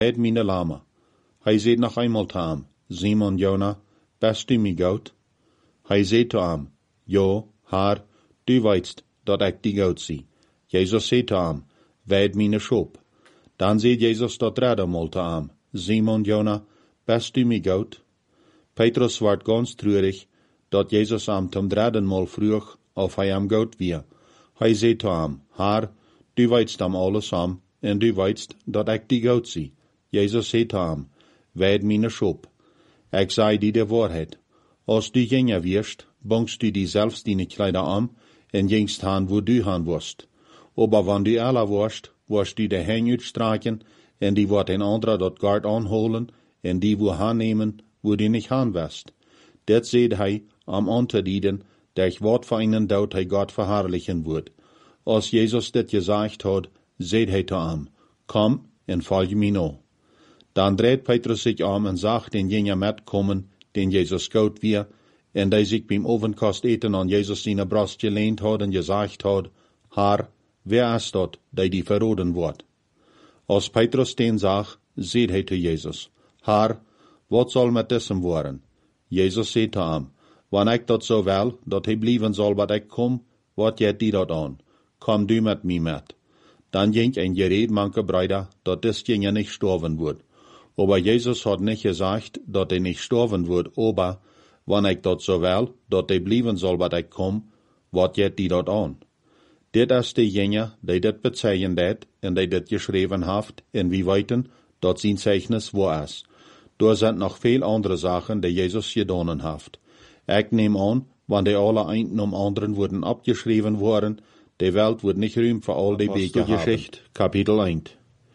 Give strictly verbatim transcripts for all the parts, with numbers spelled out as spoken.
het mine lama. Hij zei nog eenmaal te hem, Simon Jona, best du mij goud? Hij zei te hem, Jo, haar, du weitst, dat ik die goud zie. Jezus zei te hem, weid mine schop. Dan zei Jezus dat derde mal te hem, Simon Jona, best du mij goud? Petrus werd ganz treurig, dat Jezus hem zum dritten Mal vroeg, of hij hem goud wie. Hij zei te hem, haar, du weitst hem alles am, en du weitst, dat ik die goud zie. Jezus zei te hem, weid mine schop. Ik zei die de waarheid. Als du jenger wirst, bangst du die selbst die Kleider am, en jengst han, wo du han wirst. Aber wann du aller wirst, wirst du de Hänge uitstreichen, en die wordt een anderer dat Gard aanholen, en die wo han nemen, wo du nicht han wirst. Dat seht hij am Unterdieden, der ich wort voor einen dood hij Gott verherrlichen wird. Als Jesus dit gesagt hat, seht hij te am, komm en folge mir no. Dan dreht Petrus sich om en zag den jener metkommen, den Jesus goud wie, en die sich beim Ovenkost eten an Jesus seine Brust gelehnt had en gesagt had, Haar, wer ist dort, die die verroden wordt? Als Petrus den zag, seht hij te Jesus, Haar, wat soll met diesem worden? Jesus zei te hem, wanneer ik dat zo wel, dat hij blijven zal wat ik kom, wat jet die dat aan? Kom du met mij met. Dan ging een gereed manke Bruder, dat dis Jünger nicht sterben wird. Aber Jesus hat nicht gesagt, dat hij nicht sterben wird, aber, wanneer ik dat zo wel, dat hij blijven zal wat ik kom, wat jet die dat aan? Dit is de Jünger, die dit bezeigen deed, en die dit geschreven heeft, en wie weten, dat zijn Zeichnis waar is. Daar zijn nog veel andere Sachen, die Jesus gedaan heeft. Ik neem aan, wanneer die alle einen um anderen worden abgeschreven worden, die Welt wordt niet ruim voor al die Wege Geschichte, Kapitel één.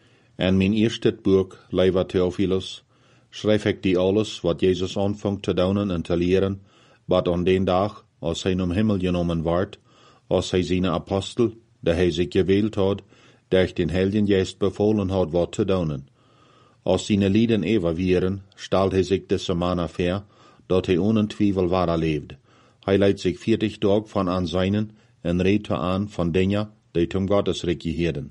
En mijn eerste boek, lieber Theophilus, schrijf ik die alles, wat Jesus aanvangt te doen en te leren, wat aan den dag, als hij om Himmel genomen wordt, als hij zijn Apostel, die hij zich gewählt had, durch den Heiligen Geist befohlen had wat te doen. Als zijn lieden evalueren, stelt hij zich deze Mann vor, dat hij ohne Twijfel waar leeft. Hij leidt zich vierzig Tage van aan zijnen en redt aan van dingen, die zum Gottesreich gehören.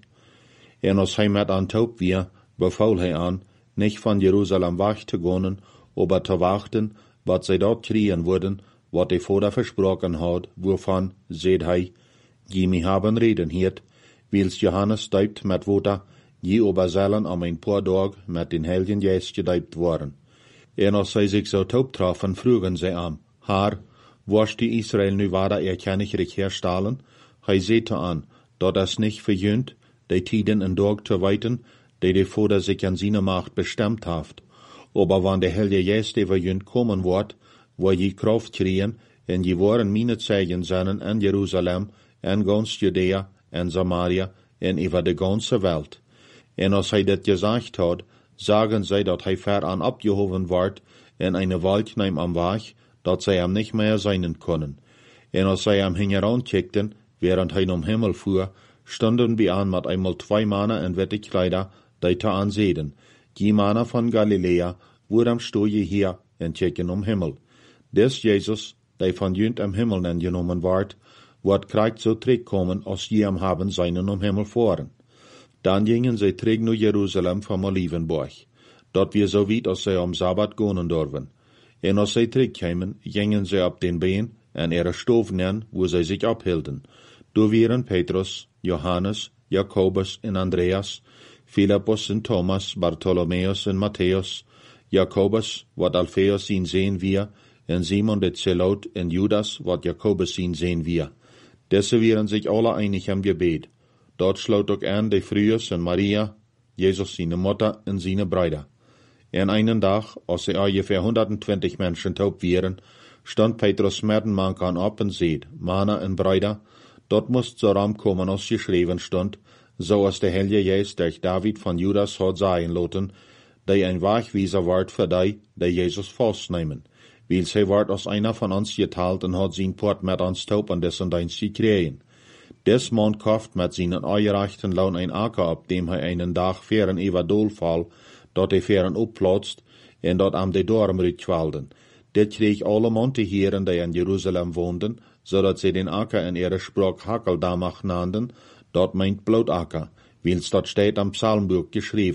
En als hij met aan taub weer, befaul hij aan, nicht van Jerusalem weg te gaan, aber te wachten, wat zij dort kriegen würden, wat hij vorder versprochen had, wovon, seht hij, je mij haben reden hiert, wils Johannes deupt met water, je aber zullen am ein paar Tag mit den Heiligen Geist gedeupt worden. En als zij zich zo taub trafen, vroegen zij am, Haar, was die Israel nu wahrer erkennlich herstellen? Hij zei aan, dat is nicht verjünt, die Tiden en Tag te weiten, die de Vater sich an seine Macht bestimmt haft. Aber wann der Heilige Geist verjünt kommen wird, wo je Kraft kriegen, en je waren meine Zeichen zijn in Jerusalem, en ganz Judäa, en Samaria, en über de ganze Welt. En als hij dit gesagt hat, sagen zij dat hij ver an abgehoben wordt, en eine Welt neem am Weg, dat zij hem nicht mehr sein können. En als zij hem hingerankickten, während hij um Himmel fuhr, standen wir an mit einmal zwei Männer in wette Kleider, die te ansehen. Die Männer von Galiläa, wurden am Stoje hier en kicken um Himmel. Des Jesus, die von jünt am Himmel genommen ward, wird kriegt so zurückkommen, als je am haben seinen um Himmel fahren. Dann gingen sie zurück nach Jerusalem vom Olivenberg, dort wir so weit, als sie am Sabbat gehen dürfen. En als sie zurückkamen, gingen sie ab den Bein en ihre Stoven, wo sie sich abhielten. Da waren Petrus, Johannes, Jakobus en Andreas, Philippus en Thomas, Bartholomäus en Matthäus, Jakobus, wat Alphaeus ihn sehen wir, en Simon de Zelot en Judas, wat Jakobus ihn sehen wir. Desse waren sich alle einig am Gebet. Dort schloot ook an de Frühes en Maria, Jesus seine Mutter en seine Brüder. En einen Tag, als sie ungefähr hundertzwanzig Menschen taub waren, stand Petrus met een man aan op en zeid, Männer en Brüder, dort moest zo ram komen als geschreven stond, zoals de Heilige Geist durch David van Judas had zeggen laten, die ein Wegweiser wordt voor die, die Jesus vastnemen. Wils hij wordt als einer van ons geteilt en had zijn port met ons taub en dessen dienst gekregen. Des Mann kauft mit seinen eingereichten Lohn ein Acker, ab dem er einen Tag feren über Dolfall, dort er feren upplatzt, en dort am de Dorm rütschwalden. Dit kreeg alle Monte Heren, die in Jerusalem woonden, zodat sie den Acker in ihre Sprach Hakeldamach nannten, dort meint Bloutacker, wils dort steht am Psalmbuch geschrieben,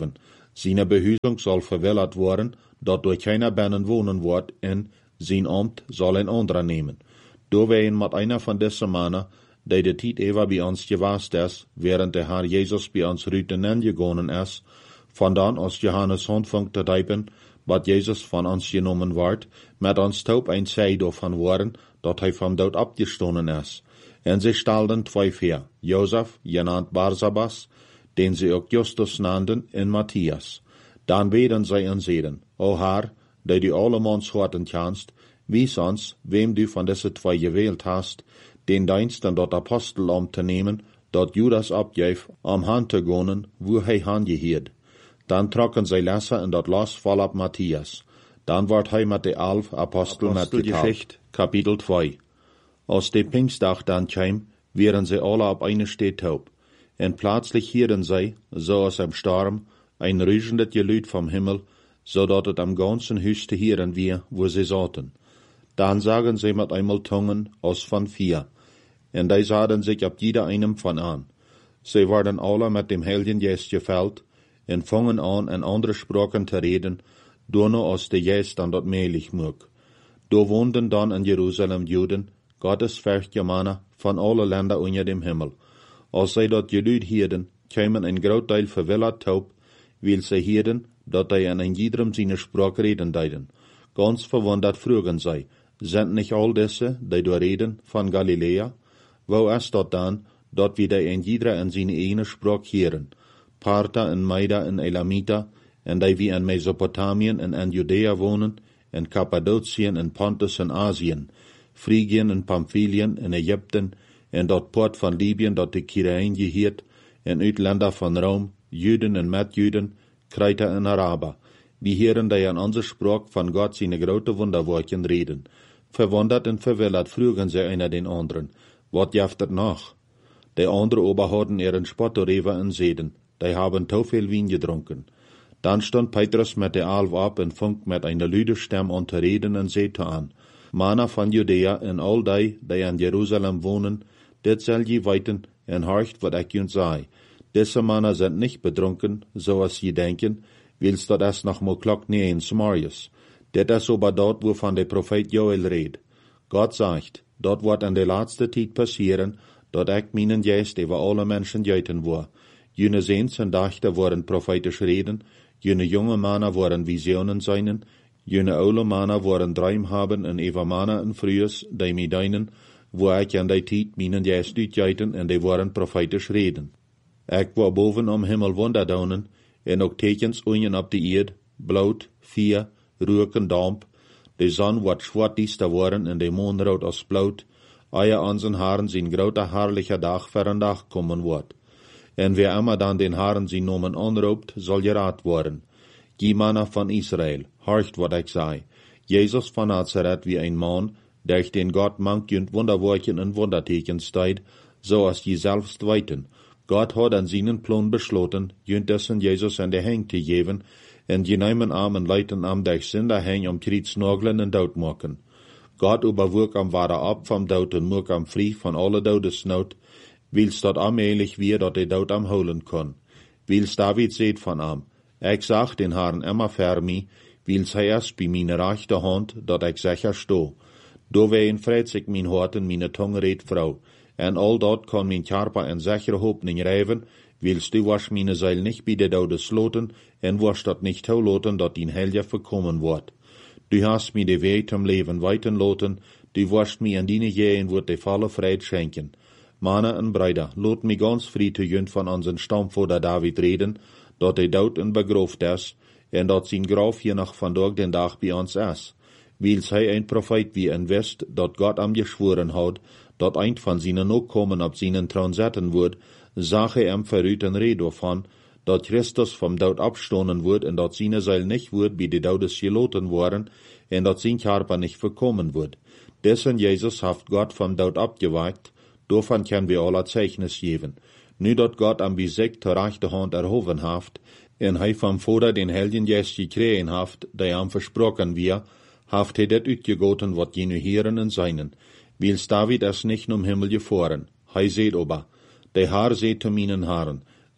Seine Behuisung soll verwillert worden, dat durch keiner binnen wonen wordt, en zijn Amt soll ein anderer nemen. Do wein met einer von dessen Mannen, die de tijd ever bij ons geweest is, während der Herr Jesus bij ons ruiten ingegonen is, vandaan als Johannes aanvangt te typen, wat Jezus van ons genomen wordt, met ons taub een zij daarvan worden, dat hij van dood opgestonden is. En ze stelden twee voor, Jozef, genaamd Barsabas, den ze ook Justus nannten, en Matthias. Dan beden zij en zeiden, O Herr, die du allemans horten kannst, wies ons, wem du van deze twee gewählt hast, den Dienst en dat Apostel om te nemen, dat Judas opgeef, om han te gonen, wo hij han geheerd. Dan trokken zij lessen en dat los vol op Matthias. Dan wordt hij met de elf Apostel metgeteld. Kapitel twee. Als de Pfingstdag dan kwam, wären sie alle op eine Stee taub. En plötzlich hierden zij, zoals im Sturm, ein rüschendes Geluid vom Himmel, zodat het am ganzen Huis te hören wir, wo sie saßen. Dann sagen sie mit einmal Zungen aus von vier, en die sahen sich ab jeder einem von an. Sie waren alle mit dem Heiligen Geist gefällt, en fangen an, in andere Sprachen zu reden, door nur aus der Geist dann dort möglich mög. Do wohnten dann in Jerusalem Juden, gottesfürchtige Männer von alle Länder unter dem Himmel. Als sie dort Geluid hierden, kämen ein Großteil verwillert taub, weil sie hierden, dat die in ein jedem seine Sprache reden deiden. Ganz verwundert frugen sie, sind nicht all diese, die do reden, von Galiläa? Wo ist dort dann, dat wir die in jeder in seine eine Sprache hören? Parther en Meida en Elamita, en die wie in Mesopotamien en in Judäa wohnen, in Kappadokien en Pontus en Asien, Phrygien en Pamphylien en Ägypten, en dat Port van Libyen dat de Kyrein geheert, en Uitländer van Rom, Juden en Metjuden, Kreiter en Araber. Die heren die an onze Sprache von Gott seine grote Wunderwerken reden. Verwundert en verwillert frugen sie einer den anderen, wat jaftet nach? Die andere aber hadden ihren Spottorever en zeden, die haben zu viel Wein getrunken. Dann stond Petrus mit der Alf ab und fängt mit einer lüde Stimme an zu reden und sagte an, Männer von Judäa en all die, die in Jerusalem wohnen, dit soll je weiten en horcht, wat ich uns sei. Diese Männer sind nicht betrunken, so als je denken, wils dat es noch mal klock neun Marius. Dit is aber dort, wovon der Prophet Joel redt. Gott sagt, dort wird in der letzte Zeit passieren, dat ich meinen Geist über alle Menschen geiten wo. Jene Sehns und Dachte worden prophetisch reden, jene junge Männer worden Visionen seinen, jene oude Männer worden Träum haben en eva Männer en Frühes, die mi deinen, wo ich an der Zeit meinen Geist uitgeiten en die worden prophetisch reden. Ich war boven am Himmel wunderdaunen, en ook tekens unjen op de eerd, bloot, vier, rook en damp, de zon wat schwartdiester worden en de maan rood als bloot, eie aan zijn haren zijn grote herrliche dag voor een dag komen wordt. En wer immer dan den Herren zijn nomen anroept, zal geraad worden. Die Männer van Israel, horcht wat ik zei. Jesus van Nazareth wie ein Mann, der den Gott manchend Wunderwerken en Wundertekens steid, so als je selbst weiten. Gott hat an seinen Plan beschlossen, jüntesen Jesus an der Heng te geven, en je nemen armen leiten am der Sünder Heng om kriets nagelen en dood maken. Gott überwog am ware ab vom Dood en moek am frei van alle dodesnood, wils dat allmählich wir dat de Dood am holen kon. Wils David seht van am, ich sag den Herrn immer für mi, wils hij is bij meine rechte Hand, dat ik sicher sto. Do ween vreet sich mijn hart en meine Tongue redt Frau, en al dat kan mijn Körper en sichere hoop niet rijven, wils du was meine Seil nicht bij de Dode sloten, en was dat nicht toelaten, dat die Helge verkommen wordt. Du hast mi de Weg zum Leben weiten loten, du wirst mi an die Jähen wird de volle Freiheit schenken. Männer en Brüder, lot mi ganz frei te jünt van unseren Stammvater David reden, dat hij dood en begrooft is, en dat zijn graf hier nog vandaag den dag bij ons is. Wils hij een profeet wie en wist, dat God am geschworen had, dat eind van zijn Nachkommen op zijn troon zetten wordt, zag hij hem verruit en rede van, dat Christus vom dood abstonen wordt en dat zijn Seil nicht wordt bij de doodes geloten worden, en dat zijn Körper nicht verkommen wordt. Dessen Jesus haft God vom dood abgeweckt, daarvan können wir alle Zeichnis geven. Nu dat God am Besieg ter rechte Hand erhoven haft, en hij vom Vader den Heiligen Geist gekregen haft, der am versprochen wir, haft hij det uitgegoten wat jene Heeren en seinen, wils David es nicht um Himmel gefahren. Hij seht aber, der Herr seht zu meinen Haaren,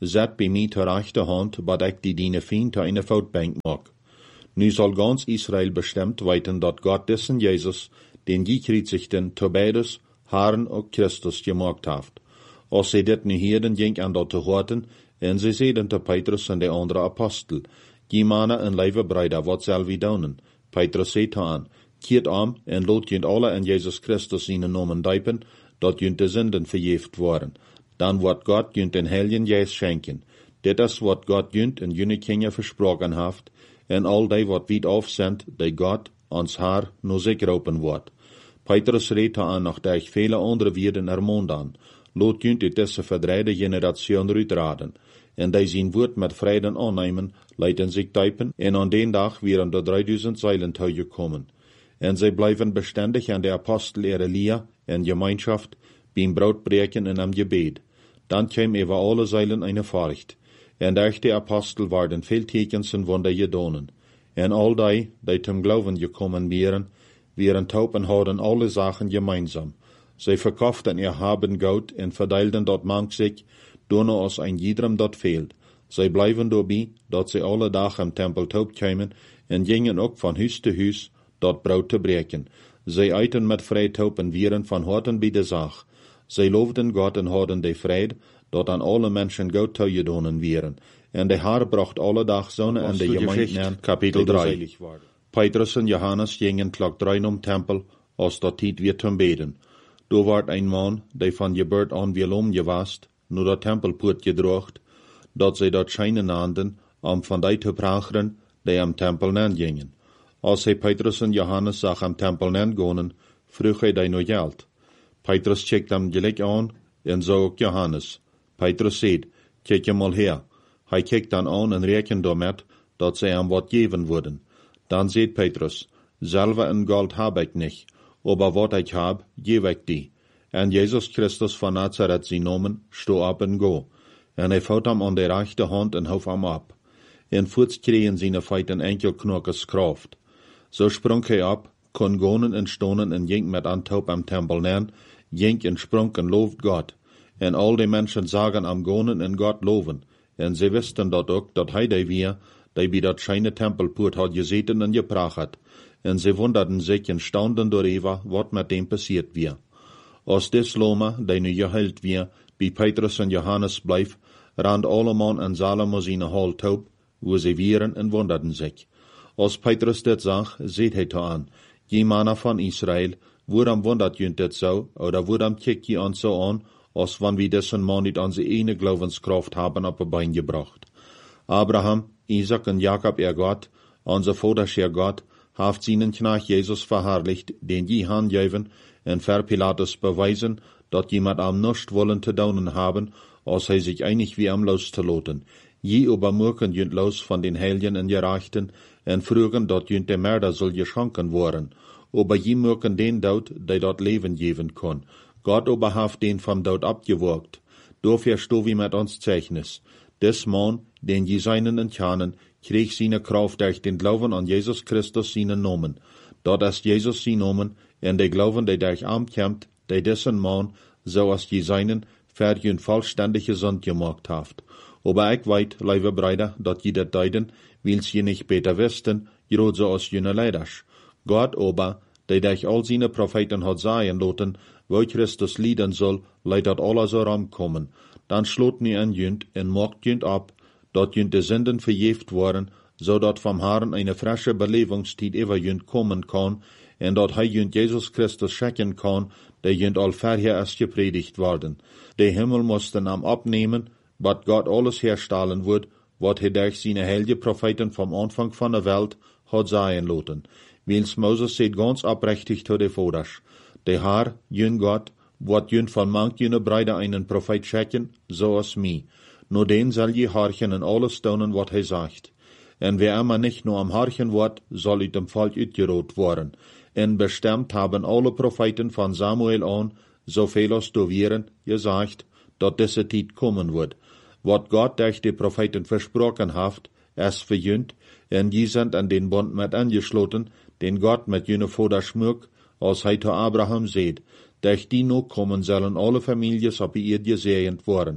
zet bij mij ter rechterhand, wat ik die dine Feind ter eine voetbank mag. Nu zal ganz Israel bestemmt weten dat God dessen Jezus, den gekreuzigten, ter beides Herren und Christus gemaakt heeft. Als zij dit nu hielden, ging aan dat te horen, en zij zeiden te Petrus en de andere apostel, die mannen en lijve breida, wat zal we doen? Petrus zei aan, keert om en laat junt alle in Jezus Christus zijn namen diepen, dat junt de zinden vergeeft worden. Dan wordt God junt den Heiligen Geest schenken. Dit is wat God junt in junne Kinder versproken heeft, en al die wat wiet afzendt, die God ons Haar naar zich roepen wordt. Petrus reed aan, nachdem ich vele andere Wirden ermond aan, laat junt uit deze verdreide generation uitraden, en die zijn woord met vreden aannemen, leiden zich typen, en aan den dag waren de drieduizend zeilen gekomen. En zij blijven bestendig aan de apostel Elia en Gemeinschaft, beim Broodbreken en am Gebet. Dan kwam over alle zeilen eine Furcht, en durch de apostel waren veel tekens en wunder gedonen. En al die, die zum Glauben gekommen waren, waren taub en hadden alle Sachen gemeinsam. Zij verkauften ihr Haben Goud en verdeilten dat mank sich, donne als ein jedrem dat fehlt. Zij blijven daarbij, dat zij alle dagen im Tempel taub kwamen, en gingen ook van huis te huis, dat brood te breken. Zij eiten met vrij taub en wieren van harten bij de zaak. Zij loofden God en hadden de vrede, dat aan alle mensen Goud toegedonen wieren. En de Heer bracht alle dag zonne en de gemeenten, kapitel drie. Petrus en Johannes gingen klok drie om Tempel, als dat tijd weer te beden. Daar werd een man, die van geboorte aan weer omgewast, naar de tempelpoort gedroogd, dat zij dat schijnen naanden, om van die te pracheren, die am Tempel nen gingen. Als hij Petrus en Johannes zag am Tempel nen gonen, vroeg hij die nog geld. Petrus checkt hem gelijk aan, en zo ook Johannes. Petrus zei, kijk je mal her. Hij kijkt dan aan en rekent daarmee, dat zij hem wat geven worden. Dan zei Petrus, selber en gold heb ik niet, aber wat ik heb, geef ik die. En Jezus Christus van Nazareth zijn nomen, sto op en go. En hij vouwt hem aan de rechte hand en hoef hem op. En voorts kregen zijn feiten enkel knokes kraft. So sprong hij op, kon gonen en stonen en ging met antaup am Tempel nen, ging en sprong en looft God. En al die mensen zagen am gonen en God loven. En ze wisten dat ook, dat hij die weer, die bij dat scheine Tempelpoort had gezeten en gepracht had. En ze wonderden zich en staunden doorheen wat met dem passiert weer. Als des Loma, die nu geheilt weer, bij Petrus en Johannes bleef, rand alle man en Salomo zijn hal taub, wo ze wieren en wonderden zich. Als Petrus dit zag, zeet hij aan, je mannen van Israël, waarom wondert junt dit zo, oder waarom kijkt je ons zo aan, als wann wir dessen man niet onze ene Glaubenskraft haben op een bein gebracht. Abraham, Isaac en Jacob er Gott, onze vaders er Gott, heeft zijn knecht Jesus verherrlicht, den je handgeven, en ver Pilatus beweisen, dat je met am nichts wollen te doen haben, als hij zich einig wie am los te loten. Je übermorgen junt los van den Heiligen en Gerechten, en vroegen dat junt de Mörder soll geschonken worden, aber je morgen den dood, die dat leven geven kon. Gott aber heeft den vom dood abgeworgt. Dafür sto wie met ons Zeichnis. Des man, den je seinen entjanen, kreeg seine Kraft durch den Glauben an Jesus Christus seinen Namen. Dat ist Jesus sein Namen, en de Glauben, die durch am kämmt, die dessen man, so als je seinen, für jün vollständig gesund gemacht haft. Aber ich weit, liebe Brüder, dat je dat deiden, wils je nicht beter wisten, gerade so als jüne Leiders. Gott aber, der durch all seine Propheten hat sagen lassen, wo Christus lieden soll, leidet alles so rankommen. Dann schlot nie an jünt en macht jünt ab, dat jünt de Sünden verjeft worden, so dat vom Herrn eine frische Belebungstid über jünt kommen kann, en dat hij jünt Jesus Christus schenken kann, der jünt all vorher erst gepredigt worden. Der Himmel mussten am abnehmen, wat Gott alles herstellen wird, wat hij durch seine heilige Propheten vom Anfang von der Welt hat sagen lassen. Wils Moses seht ganz abrechtig zu de Voders. De Herr, jün Gott, wat jün von manch jüne Breide einen Prophet schenken, so als mi. Nur den soll je harchen en alles tun, wat hij sagt. En wer immer nicht nur am harchen wordt, soll uit dem Volk uitgerot worden. En bestemmt haben alle Propheten von Samuel an, zoveel als du wieren, gesagt, dat diese Tijd kommen wird. Wat Gott durch die Propheten versprochen haft, es verjünt, en die sind an den Bund mit angeschlossen, den Gott mit jene Vater schmück, als hij zu Abraham seht, durch die noch kommen sollen alle Families op ihr gesegnet worden.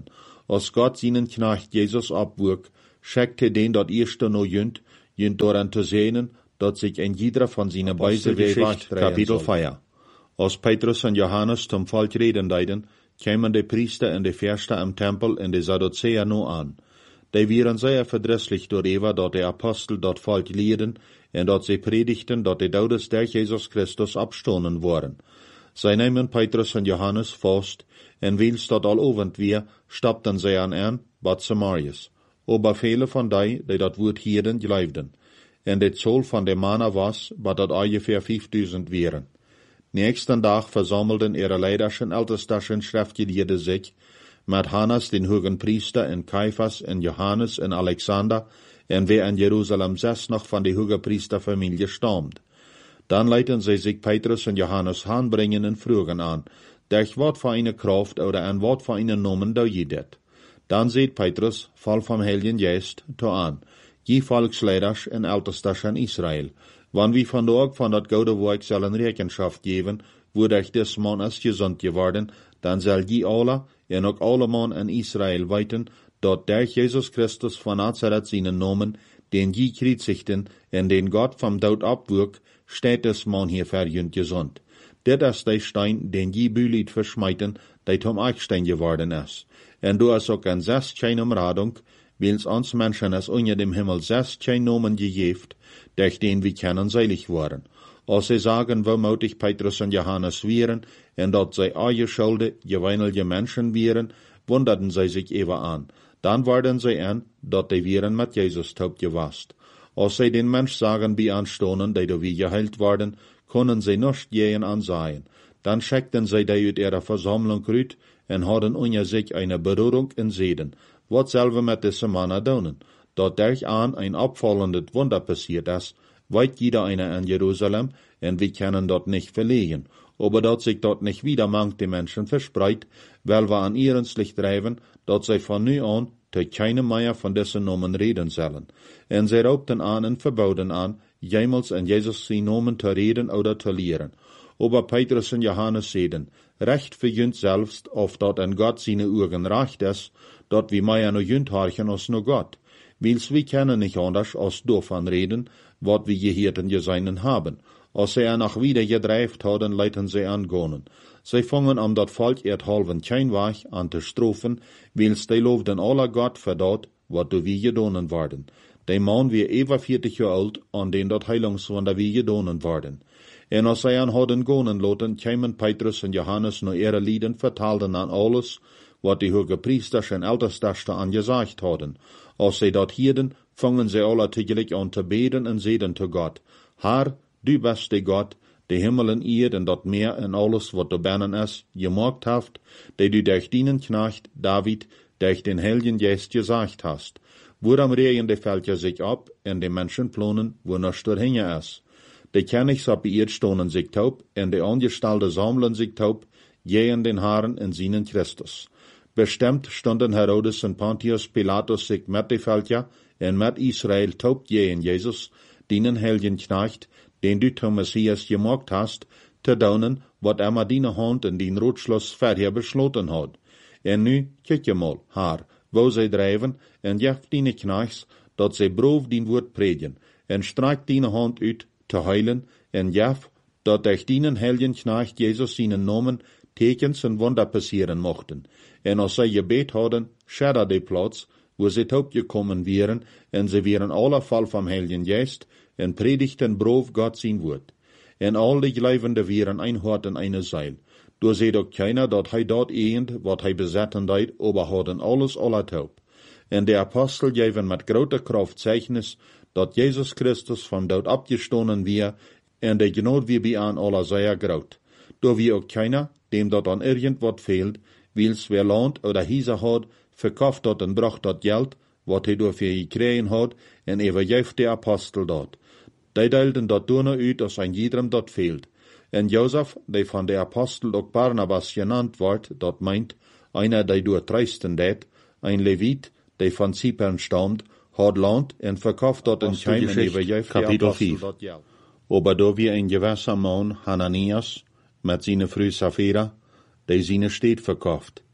Als Gott seinen Knecht Jesus abwürg, schickte den dort erste no jünd, jünd daran zu sehnen, dat sich ein jeder von seinen Beise wegwacht, Kapitel vier. Als Petrus und Johannes zum Volk reden deiden, kämen die Priester und die Fürsten am Tempel und die Sadduzäer no an. Die wären sehr verdrisslich darüber, dat die Apostel dort Volk lehrten, und dat sie predigten, dat die Todes der Jesus Christus abstoßen waren. Sie nehmen Petrus und Johannes fast, und wils dort all ovend wir, stoppten sie an an, Bad Samarias. Aber viele von die, die dat Wort hielden, glaubten. Und die Zahl von den Männern was, wat dat ungefähr fünftausend wären. Nächsten Tag versammelten ihre leiderschen ältesten Schriftgelehrte sich, mit Hannas, den hohen Priester, und Kaiphas, und Johannes, und Alexander, und wer in Jerusalem saß, noch von der hohen Priesterfamilie stammt. Dann leiten sie sich Petrus und Johannes anbringen und fragen an, durch wat für eine Kraft oder an wat für einen Namen da jedet. Dann sieht Petrus, voll vom Heiligen Geist, to an, je Volksleiders und Ältestes in Israel, wann wir von dort von dat gute Werk sollen Rechenschaft geben, wodurch des Mann ist gesund geworden, dann soll je alle, und auch alle Mann in Israel weiten, dort durch Jesus Christus von Nazareth seinen Namen, den je kriegsichten, und den Gott vom Tod abwürg, steht des Mann hier verjünd gesund. Dit ist der Stein, den je Bühlied verschmeiten, der zum Eichstein geworden ist. Und du hast auch ein sechzehn Umradung, wils uns Menschen es unter dem Himmel sechzehn Nomen gegeben, durch den wir kennen seilig waren. Als sie sagen, wo mutig Petrus und Johannes wären, und dort sie alle Schulde, gewöhnliche Menschen wären, wunderten sie sich eben an. Dann waren sie an, dort die wären mit Jesus taub gewasst. Als sie den Mensch sagen, wie anstonen, die da wie geheilt worden, können sie nicht gehen ansehen. Dann schickten sie die aus ihrer Versammlung rüt und hatten unter sich eine Berührung in Seden. Was selber mit diesen Männern tun? Dort durch an ein abfallendes Wunder passiert ist, weit jeder einer in Jerusalem, und wir können dort nicht verlegen. Aber dort sich dort nicht wieder manche Menschen verspreit, weil wir an ihrens Licht treiben, dort sie von nu an zu keinem mehr von diesen Namen reden sollen. Und sie raubten an und verbauten an, jemals in Jesus sein Namen zu reden oder zu lehren. Aber Petrus und Johannes sehen, recht für jünd selbst, auf dort an Gott seine Augen reicht es, dort wie mehr no jünd harchen als no Gott. Wils wir können nicht anders als davon reden, wat wir gehirten geseinen haben. Als sie er nach wieder gedreift haben, leiten sie angehen. Sie fangen am dat Volk erdhalben kein Weg an zu strofen, wils die loofden aller Gott für dort, wat du wie gedonen worden. Der Mann wie über vierzig Jahre alt, an den dort Heilungswunder wie gedonen worden. En als sie an hadden gehen lassen, kämen Petrus und Johannes no ihre Lieden vertalten an alles, wat die hoge Priesters en Ältesten angesagt hadden. Als sie dort hielden, fangen sie alle tegelijk an zu beten und seden zu Gott. Herr, du bist der Gott, der Himmel und Erde und dat Meer und alles, wat da binnen ist, gemacht haft, der du durch deinen Knecht David, durch den Heiligen Geist gesagt hast. Woran regen die Völker sich ab, und die Menschen planen, wo noch dorthin ist. Die Königs auf die Erde stonen sich taub, und die Angestellten sammeln sich taub, gehen den Herren in seinen Christus. Bestimmt stunden Herodes und Pontius Pilatus sich mit die Völker und mit Israel taub gehen Jesus, deinen Heiligen Knecht, den du zum Messias gemacht hast, zu tun, wat er mit deiner Hand in den Rotschluss vorher beschlossen hat. Und nu, kijk je mal, Herr, wo sie treiben, und jeft deine Knechts, dat sie brav dein Wort predigen, und streik deine Hand uit, zu heilen, und jef, dat durch deinen Heiligen Knecht Jesus seinen Namen Tekens und Wunder passieren mochten. Und als sie gebet hadden, schäder die Platz, wo sie taub gekommen wären, und sie wären alle voll vom Heiligen Geist, und predigten brav Gott sein Wort. Und all die Gläubende wären ein Hort und eine Seil. Du seht doch keiner, dat hei dort ehend, wat hei besetten deit, aber hadden alles alle taub. Und der Apostel geben mit großer Kraft Zeichnis, dat Jesus Christus vom Tod abgestoßen wir, und der Gnade wie bei an aller sehr graut. Du wie auch keiner, dem dort an irgendwas fehlt, wils wer Land oder Hiese hat, verkauft dort und bracht dort Geld, wat he dafür gekriegen hat, und übergeft der Apostel dort. Die deilten dort nur uit, als ein jedem dort fehlt. Und Josef, der von der Apostel auch Barnabas genannt wird, dort meint, einer, der dort reisten det, ein Levit, der von Zypern stammt, hat Land und verkauft dort in Keim und übergeft der Apostel dort Geld. Aber da wie ein gewisser Mann, Hananias, mit seiner Frau Sapphira, der seine Stadt verkauft.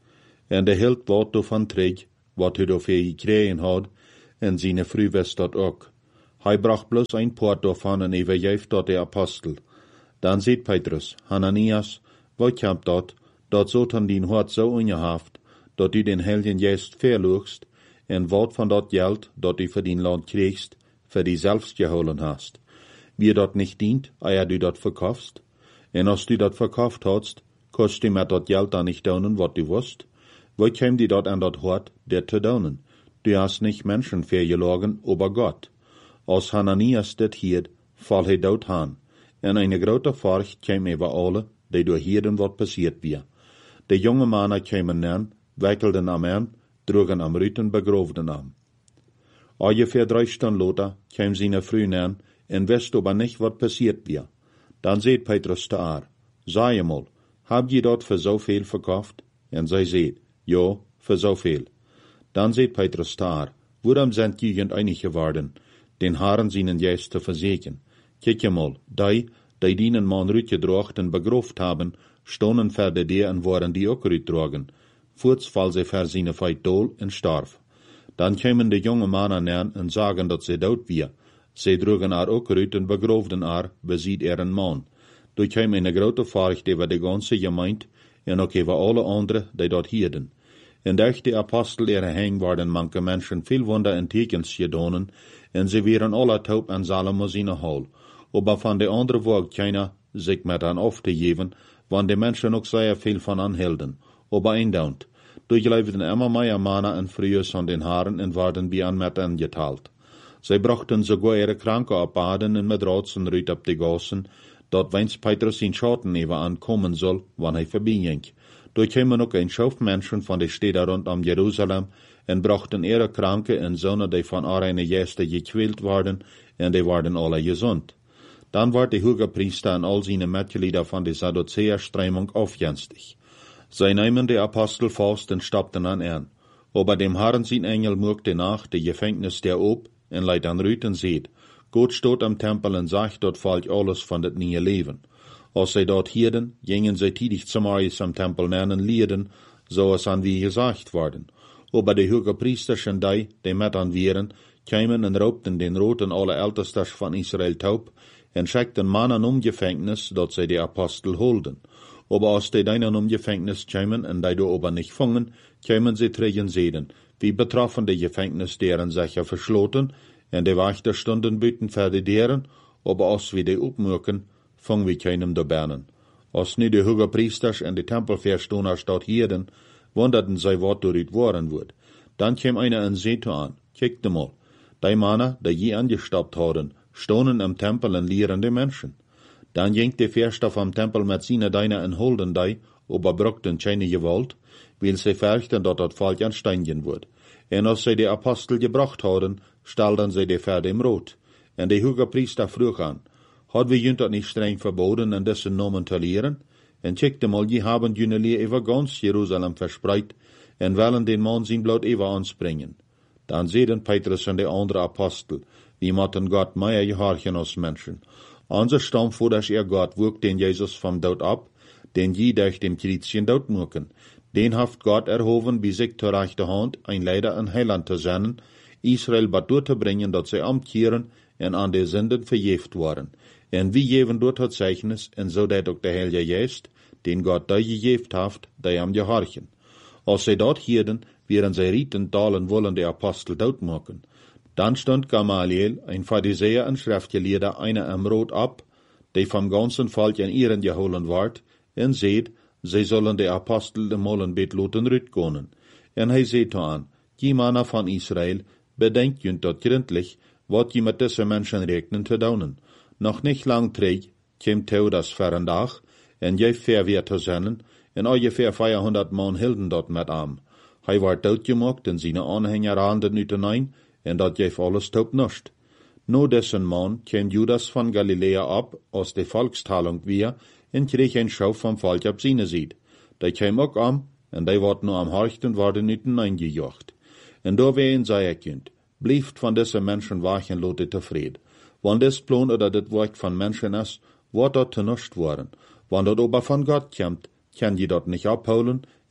En de hield wat davon terug, wat hij dafür gekregen had, en zijn vrouw wist dat ook. Hij bracht bloß ein paar davon en overgeeft dat de apostel. Dan zegt Petrus, Hananias, wat komt dat, dat Satan din hart zo ongehaft, dat u den Heiligen Geest verloogst, en wat van dat geld, dat u voor din land kreegst, voor die selbst geholen hast. Wie dat nicht dient, eer du dat verkaufst, en als du dat verkauft hast, kost du met dat geld dan nicht daunen, wat du wusst, wat käm die dat an dat hart, der te daunen? Du hast nicht Menschen vergelogen, aber Gott. Als Hananias dit hierd, val hij dood aan, en eine grote furcht käm over alle, die door hierden wat passiert weer. De jonge mannen kämen nen, wekkelden am aan, droegen am Rüten begroofden am. Ungefähr drei Stunden later käm seine Frau nen, en wist aber nicht, wat passiert weer. Dan seht Petrus te haar, sei mal, hab je dat für so viel verkauft? En zij seht, ja, für so viel. Dan seht Petrus te haar, waarom sind jugend einig geworden, den Haaren seinen Geist te verseken? Kijk je mal, die, die dienen man rütgedrocht en begroft haben, stonden ver de deur en waren die ook rütdrogen. Voorts val ze ver seine feit dool en starf. Dan kämen de jonge mannen nen en sagen dat ze dood wie. Ze droegen haar ook rüt en begroofden haar, besiet er een man. Du käm eine grote furcht over de ganze gemeente, en ook over alle andere, die dat hierden. En durch de apostel ihre heng waren manche Menschen viel Wunder en tekens gedonen, en ze waren alle taub en Salomo seine Hall. Aber van de andere woog keiner sich met aan auf te geven, want de Menschen ook sehr viel van anhielden. Aber eindaunt, durchleefden immer mehr Männer en vrouwen aan den Haaren en waren bij aan met hen geteilt. Zij brachten sogar ihre Kranke op baden en met roodsen ruit op de gassen, dat wens Petrus in Schatten even aankomen zal, wanneer hij voorbij Door kwamen ook een schof mensen van de steden rondom Jeruzalem en brachten ihre Kranke en zonen die van eine Gäste gekwält waren, en die waren alle gezond. Dan werd de hoge priester en al zijn Mitglieder van de Sadduzäer-Strömung aufgenstig. Zij nahmen de Apostel vast en stapten an an. Aber dem Herrn sein Engel muckte nach de Gefängnis der op en leidt an Rüten seht, Gott steht am Tempel en sagt, dort fällt alles von det nieuwe Leben. Als zij dort hierden, gingen zij tidig zum Eis am Tempel nennen lieden, so es an wie gesagt worden. Aber de hoge priesters en die, die met an wieren, kämen en raubten den roten alle Ältesters van Israel taub, en schickten mannen um Gefängnis, dat zij de Apostel holden. Aber als die deinen um Gefängnis kämen en die du aber nicht fangen, kämen sie trägen sehen, wie betroffen de Gefängnis deren Sächer verschloten, en de Wächter stunden büten für die deren, aber als wir die opmuken, fangen wir keinem da bernen. Als nu de hoge priesters en de tempelverstonders dort hierden, wunderten zij wat doorut worden wordt. Dan kwam einer en zei aan, kijk mal, die mannen, die je angestappt hadden, stonden am Tempel en leeren de Menschen. Dan ging de Verster vom Tempel met seine Deiner en holden die, aber brockten keine Gewalt, weil sie fürchten, dat dat Volk ansteigen wird. En als sie die Apostel gebracht hadden, stelden sie die Pferde im Rot. En de hoge priester vroeg aan, had we junt dat niet streng verboden en dessen Namen te leren? En checkte mal, je haben jullie over ganz Jerusalem verspreid, en willen den man zijn bloed even aanspringen. Dan zeiden Petrus en de andere Apostel, wie moeten Gott meer gehorchen als Menschen. Onze stamvoerders ihr Gott woog den Jesus vom Dood ab, den je durch dem Kreuzchen dood moeken. Den haft Gott erhoven, bij zich ter rechte hand, ein Leider en Heiland te zenden, Israel bad door te brengen, dat zij omkeren en aan de zinden vergeeft worden. En wie geven door het Zeichnis, en zo dat ook de Heilige Geest, den Gott die gegeven haft, die am gehorchen. Als zij dat hierden, wären zij rieten talen wollen de Apostel doodmaken. Dan stond Gamaliel, ein Pharisäer en Schriftgelehrter, einer am Rot ab, die vom ganzen Volk in ihren geholen ward, en seht, sie sollen de Apostel de Molenbeet loten rütgonen. En hij seht aan, die Männer van Israel, bedenkt junt dat gründlich, wat je met deze mensen rekenen te daunen. Nog niet lang terug, kwam Teudas verren dag, en jij verweer te zenden, en ungefähr vierhonderd man hielden dat met am. Hij werd doodgemaakt en zijn aanhanger handen uitenein, en dat geef alles top nust. No dessen man kwam Judas van Galilea ab, als de volkstalung weer, en kreeg een schouw van volk op zijn ziet. Die kwam ook am, en die wordt nu am harchten worden uitenein gejocht. En daar ween zei ik junt, blijft van deze mensen wachen lote tevreden. Want des plan oder dit werk van mensen is, wordt dat te nust worden. Want dat aber van Gott komt, kan je dat niet abholen,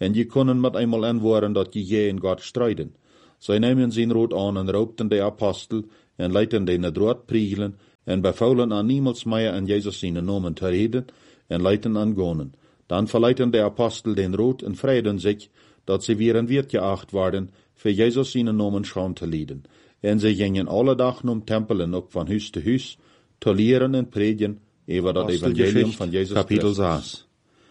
en je kunnen met eenmaal aanwoorden dat je je en God strijden. Zij nemen zijn rood aan en roepten de apostel en leiden de het rood priegelen en bevelen aan niemals meer in Jezus zijn namen te reden en leiden aan gonen. Dan verleiten de apostel den rood en vreden zich dat ze weer een weert geacht worden voor Jezus zijn namen schaam te leiden. En ze gingen alle dag om tempel en ook van huis te huis te leren en predigen over dat evangelium van Jezus kapitel zes.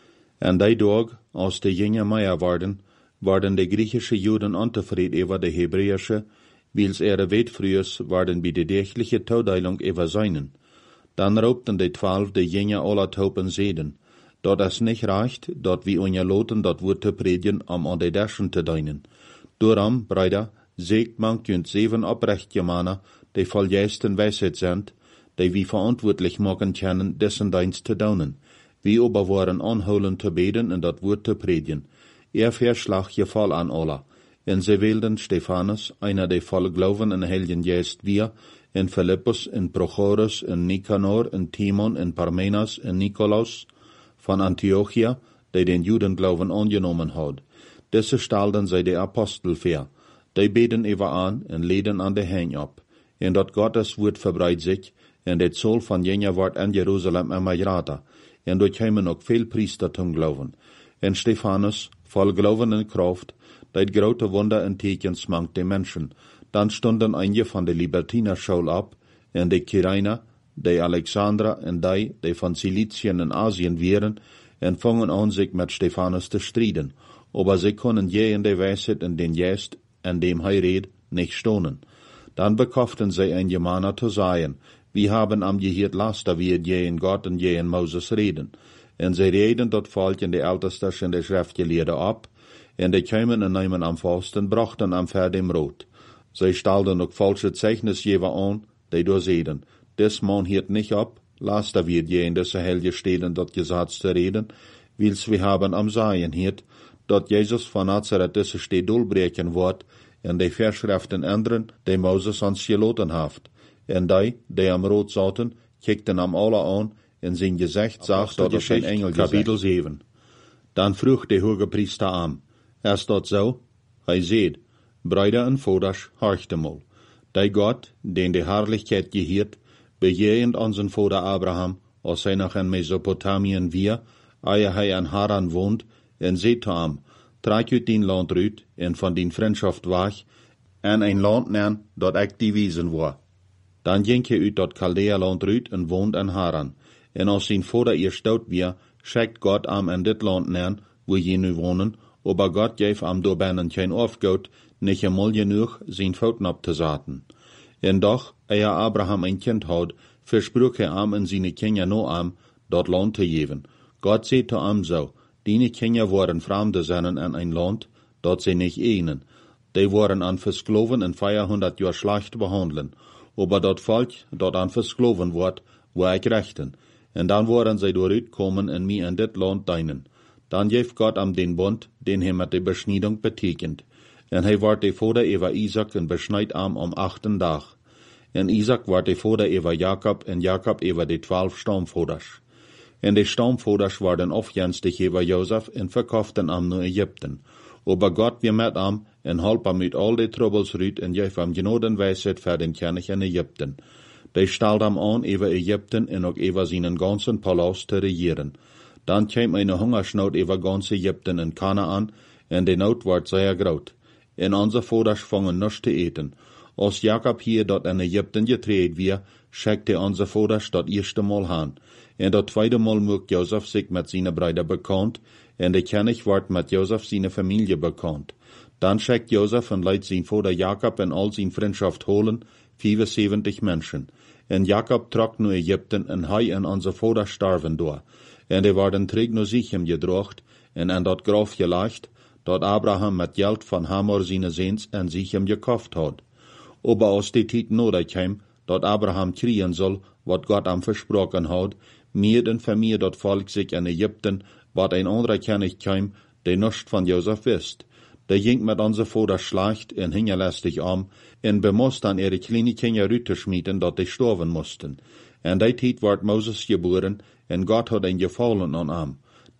En die dag, als de jonge meer waren, waren de Griechische Juden ontevreden over de Hebräische, wils er weet vroeger waren bij de dergelijke toedeling over zijnen. Dan roepten de twaalf de jonge alle topen zeden, dat es niet reicht, dat we ongeloten dat woord te predigen om aan de derschen te dienen. Daarom, Brüder, zegt man kunt zeven oprechte mannen, die vol juist en wijsheid zijn, die we verantwoordelijk maken kunnen, dessen dienst te doen. We aber waren aanhouden te beden en dat woord te predigen. Er verslag je vol aan alle. En ze wilden Stephanus, einer der voll Glauben en Heiligen Geist wir, en Philippus, en Prochorus, en Nicanor, en Timon, en Parmenas, en Nikolaus, van Antiochia, die den Judenglauben angenommen had. Deze stelden zij de apostel voor. Die beden even aan en leden aan de heen op. En dat Gottes woord verbreidt zich, en dit soll van jener wordt in Jeruzalem emigrata. En door hemen ook veel priestertum geloven. En Stephanus, vol Glauben en Kraft, dat grote Wunder en Tekens mangt de Menschen. Dan stonden einige van de Libertinerschule op, en de Kyrene, de Alexandra en die, die van Ciliciën en Asien waren, en vangen aan zich met Stephanus te strijden. Aber sie können je in der Weisheit in den Geist, in dem hij redt, nicht stonen. Dann bekoften sie ein Gemana zu sagen, wir haben am gehört laster, wie je in Gott und je in Moses reden. En sie reden dat Volk in de Ältestes en de Schriftgelehrten ab, en de kamen en nemen am Fasten, brachten am Pferd dem Rot. Sie stelden ook falsche Zeichnisgeber an, die doorzeden. Des man hiert nicht ab, laster wird je in deze Helge steden dat Gesetz zu reden, wils wir haben am Sagen hiert, dat Jezus van Nazareth deze steed dolbreken wordt, en de Verschriften ändern, die Moses ons geloten heeft. En die, die am Rot zaten, kijkten am alle aan, en zijn gezicht zag dat er geen engel kapitel zeven. Dan vroeg de hoge priester aan, is dat zo? Hij zei, Brüder en vaders, horchte mal. Die God, den de Herrlichkeit gehiert, bejehend onze vader Abraham, als hij nog in Mesopotamien wir, ehe hij in Haran woont, en zei te hem, trek uit dien land uit, en van dien vriendschaft weg, en een land nemen, dat ik die wezen wou. Dan ging hij uit dat Chaldea-land uit en woont in Haran. En als zijn vader eerst dood weer, schickt God hem in dit land nemen, wo je nu wonen, aber God geeft hem door binnen geen afgoed, niet eenmaal genoeg zijn voeten op te zetten. En doch, eer Abraham een kind had, versprook hij hem en zijn kinderen na hem, dat land te geven. God zei te hem zo, die kinderen worden vreemde zijn in een land, dat ze niet enen. Die worden aan versklaven en vierhonderd jaar slecht behandelen. Aber dat volk, dat aan versklaven wordt, wil ik rechten. En dan worden zij dooruit komen en mij in dit land dienen. Dan geeft God hem den bond, den hij met de besnijding betekent. En hij wordt de vader over Isaac en besnijdt hem om achten dag. En Isaac wordt de vader over Jacob en Jacob over de twaalf stamvaders. En de stamvaders worden afjenstig over Jozef en verkochten hem naar Egypten. Aber God weer met hem en helpt hem uit al de troubles uit en geeft hem genoeg wijsheid voor den König in Egypten. Die stelt hem aan over Egypten en ook over zijn ganzen palast te regieren. Dan kwam een hongersnood over ganz Egypten en Kanaan en de nood wordt zeer groot. En onze vaders vangen niets te eten. Als Jacob hier dat in Egypten getreed weer, schickte onze vaders dat eerste Mal aan. En dat tweede Mal mocht Jozef zich met zijn Brüder bekend, en de König wordt met Jozef zijn familie bekend. Dan schickt Jozef en leidt zijn vader Jacob en al zijn vriendschaft holen, vierundzeventig mensen. En Jacob trok naar Egypten en hij en onze vader starven door. En die worden terug naar Sichem gedrocht en in dat graf gelegd, dat Abraham met geld van Hamor zijn zoons en Sichem gekocht had. Aber als die tijd nodig kwam, dat Abraham kriegen zal, wat God hem versproken had, meer en voor meer dat volk zich in Egypten, wat een andere König kwam, die nichts van Jozef wist. Die ging met onze vader slecht en hingelästig om, en bemoest dan ihre kleine Kinder uitschmieden, dat die sterven moesten. En die tijd werd Moses geboren, en God had een gevallen aan hem.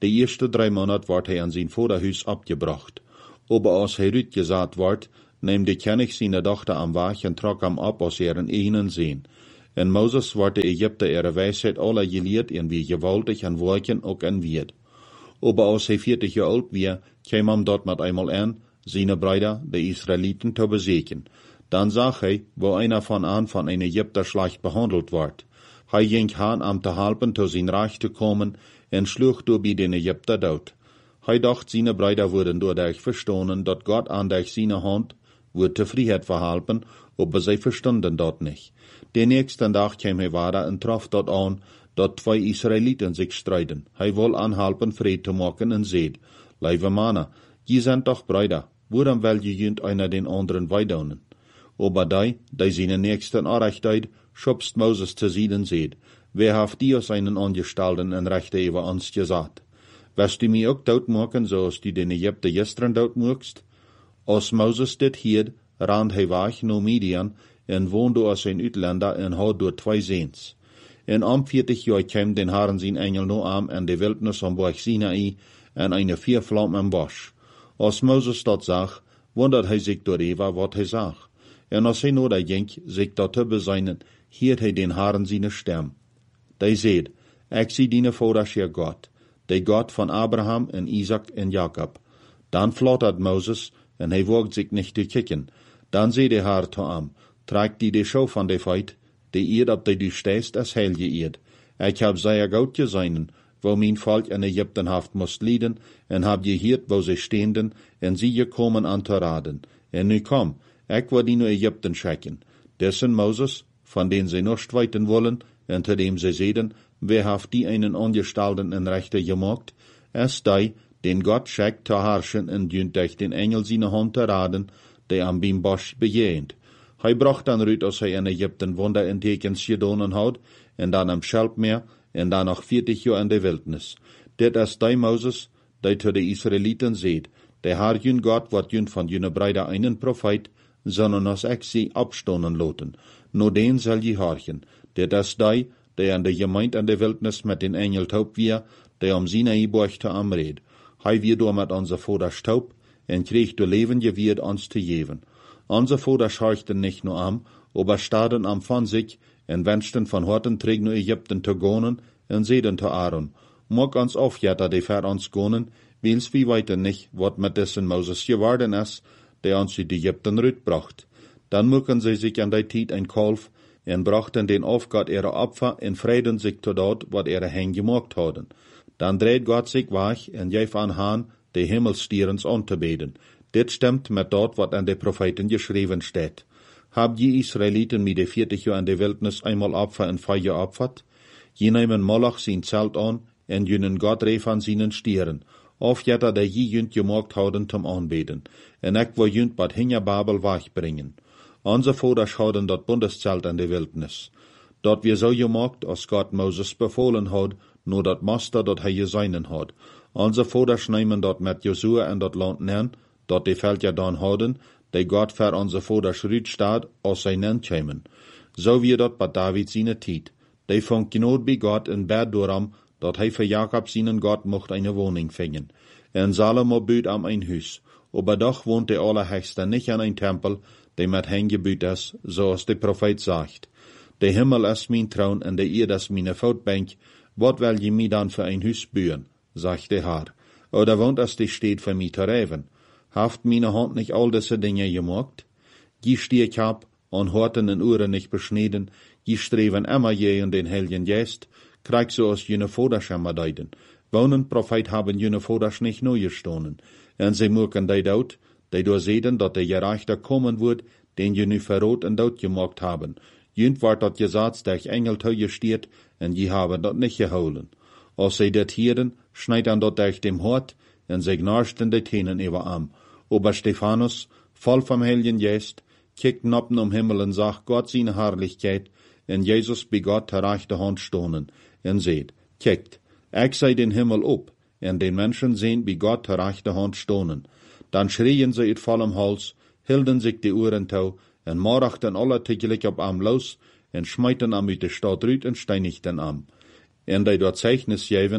De eerste drei Monate wordt hij aan zijn vaderhuis abgebracht. Aber als hij uitgezaat wordt, neemt de König seine dochter am Wach en trok hem op als er een einen zien. En Moses wordt de Egypte ihre wijsheid alle geleerd en wie gewaltig en werken ook en wird. Aber als hij veertig jaar oud weer, kwam hem dort met eenmaal aan, seine Brüder, de Israeliten, te bezeken. Dan zag hij, wo einer von an von een Egypter schlecht behandelt wordt. Hij ging aan om te helpen tot zijn reich te komen en sloeg door bij den Egypter dood. Hij dacht, seine Brüder würden dadurch verstonen, dat Gott an durch seine Hand wird zur Freiheit verhelpen, aber sie verstanden dat nicht. Den nächsten Tag kam hij weiter en traf dort an, dat twee Israeliten sich streiten. Hij wil anhelpen vrede te maken en zeid, lieve mannen, je zijn toch Brüder, waarom wil je junt einer den anderen weidonen? Aber die, die seine nächsten Anrechtheid, schubst Moses zu Sieden seht, wer haft die aus seinen Angestalten en Rechte über uns gesagt? Wirst du mich auch dood maken, zoals die den Egypte gestern dood moekst? Als Moses dit hierd, rand hij weg naar Midian en woonde als een uitlander en had door twee zeens. En om veertig jaar kwam den Herren zijn engel no am en de wildnis am Berg Sinai en eine viervlam am Bosch. Als Moses dat zag, wundert hij zich darüber, wat hij zag. En als hij nodig ging, zich dat te bezinnen, hield hij den Herren zijn stem. Die zeid, ik zie dine vaders Heer God, de God van Abraham en Isaac en Jacob. Dan flattert Moses, en hij wagt zich niet te kijken. Dan zei de Herr te hem, trek die de schau van de feit, de eerd op die du stehst, als heil je eerd. Ik heb zeer goed gezeinen, wo mijn volk in Egypten haft moest lieden, en heb je hiert, wo ze steenden, en zie je komen aan te raden. En nu kom, ik wil die naar Egypten schicken. Dessen Moses, van den ze nicht weiten wollen, en te dem ze zeiden, wer haft die einen Angestalten en Rechte gemacht, es die, den Gott schickt te herrschen en dient durch den Engel seine Hand te raden, die am Bim Bosch bejehend. Hij bracht dan uit als hij in Egypten Wunder en Tekens gedonen had, en dan am Schelpmeer, en dan nog veertig jaar in de wildnis. Dit is die Moses, die te de Israeliten zeed, de Herr jun God wordt jun van june Brüder einen Prophet, sondern als ik sie abstonen loten. No den zal je horchen. Dit is die, die an de gemeint in de wildnis met den Engel taub wir, die am Sinai borchte am Red. Hij wir door met onze vaders taub, en kreeg de leven je wird ons te geven. Onze vaders horchten nicht nur am, aber starten am von sich, en wenschten von horten träg nur Ägypten te gonen, en zeden te Aaron. Mok ons aufjetter die ver ons gonen, wils wie weiten nicht, wat met dessen Moses geworden is, der ons uit Ägypten rütbracht. Dan mucken sie sich an die Tiet ein Kalf, en brachten den auf Gott ihre Opfer, en freiden sich zu dort, wat ihre Hen gemacht hadden. Dan dreht Gott sich weg, en jeef an Haan, de Himmelstierens anzubeten. Dit stimmt met dort, wat an de Propheten geschrieben steht. Hab je Israeliten mit de vierzig Jahr in de Wildnis einmal Opfer en Feier geopfert? Je nemen Moloch sein Zelt an, en jünen Gott reef an seinen Stieren. Of jetter de je jünt gemacht hadden zum Anbeten. En ek wo jünt bad Hingerbabel wegbringen. Onze vaders hadden dat Bundeszelt in de Wildnis. Dat wir so gemacht, als Gott Moses befohlen had, nur dat Master dat hij geseinen had. Onze vaders nemen dat met Josua en dat land nen, dat die Veld dan hadden, die Gott für onze vaders rütstaat, als zij nen kämen. So wie dat bei David seine Tiet. Die von Gnot bei Gott in Bad Doram, dat hij für Jakob seinen Gott mocht eine Wohnung fingen. En Salomo büt am ein Hus. Aber doch wohnt der Allerhöchste nicht an ein Tempel, der mit Hängebüt ist, so als der Prophet sagt. Der Himmel ist mein Thron und der Erde ist meine Voetbank. Wat will je mir dann für ein Hus bühen? Sagt der Herr. Oder wohnt es die steht für mich zu reven? Haft meine Hand nicht all diese Dinge gemacht? Je stieg hab, und Horten und Uhren nicht beschnitten, je streven immer je in den Helgen Geist, krieg so aus jene Vaterschammer deuten. Wohnen Prophet haben jene Vaders nicht neu gestohlen. En sie mucken die dood, die door sehen, dat der Gerechter kommen wird, den je nu verrot en dood gemacht haben. Jünt wordt dat gesagt, durch Engel gesteert, en je haben dat nicht geholen. Als sie dat hieren, schneid an dat durch dem Hort, en sie gnarsten die Tänen über am. Aber Stephanus, voll vom Heiligen Geist, kickt noppen um Himmel en sagt Gott seine Herrlichkeit, en Jesus bei Gott ter rechte Hand stohnen, en seht, kickt, ich sei den Himmel op, en den Menschen sehen bei Gott ter rechte Hand stohnen. Dan schrien sie uit vollem Hals, hielden sich die Ohren tau, en morachten alle tegelijk op am los, en schmeiten am uit de stad rüt en steinigten am. En die dort Zeichnis geven,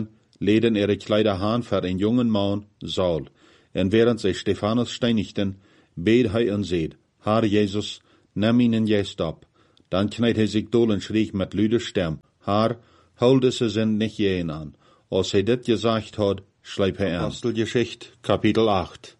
leden ihre Kleider aan voor een jongen man, Saul. En während sie Stephanus steinigten, bet hij en zeid, Herr Jesus, nimm ihnen jetzt ab. Dann kneit hij zich dol en schreef met luide stem, Herr, hol deze zin nicht jeen an. Als hij dit gezegd had, schreef hij aan. Apostelgeschichte, Kapitel acht.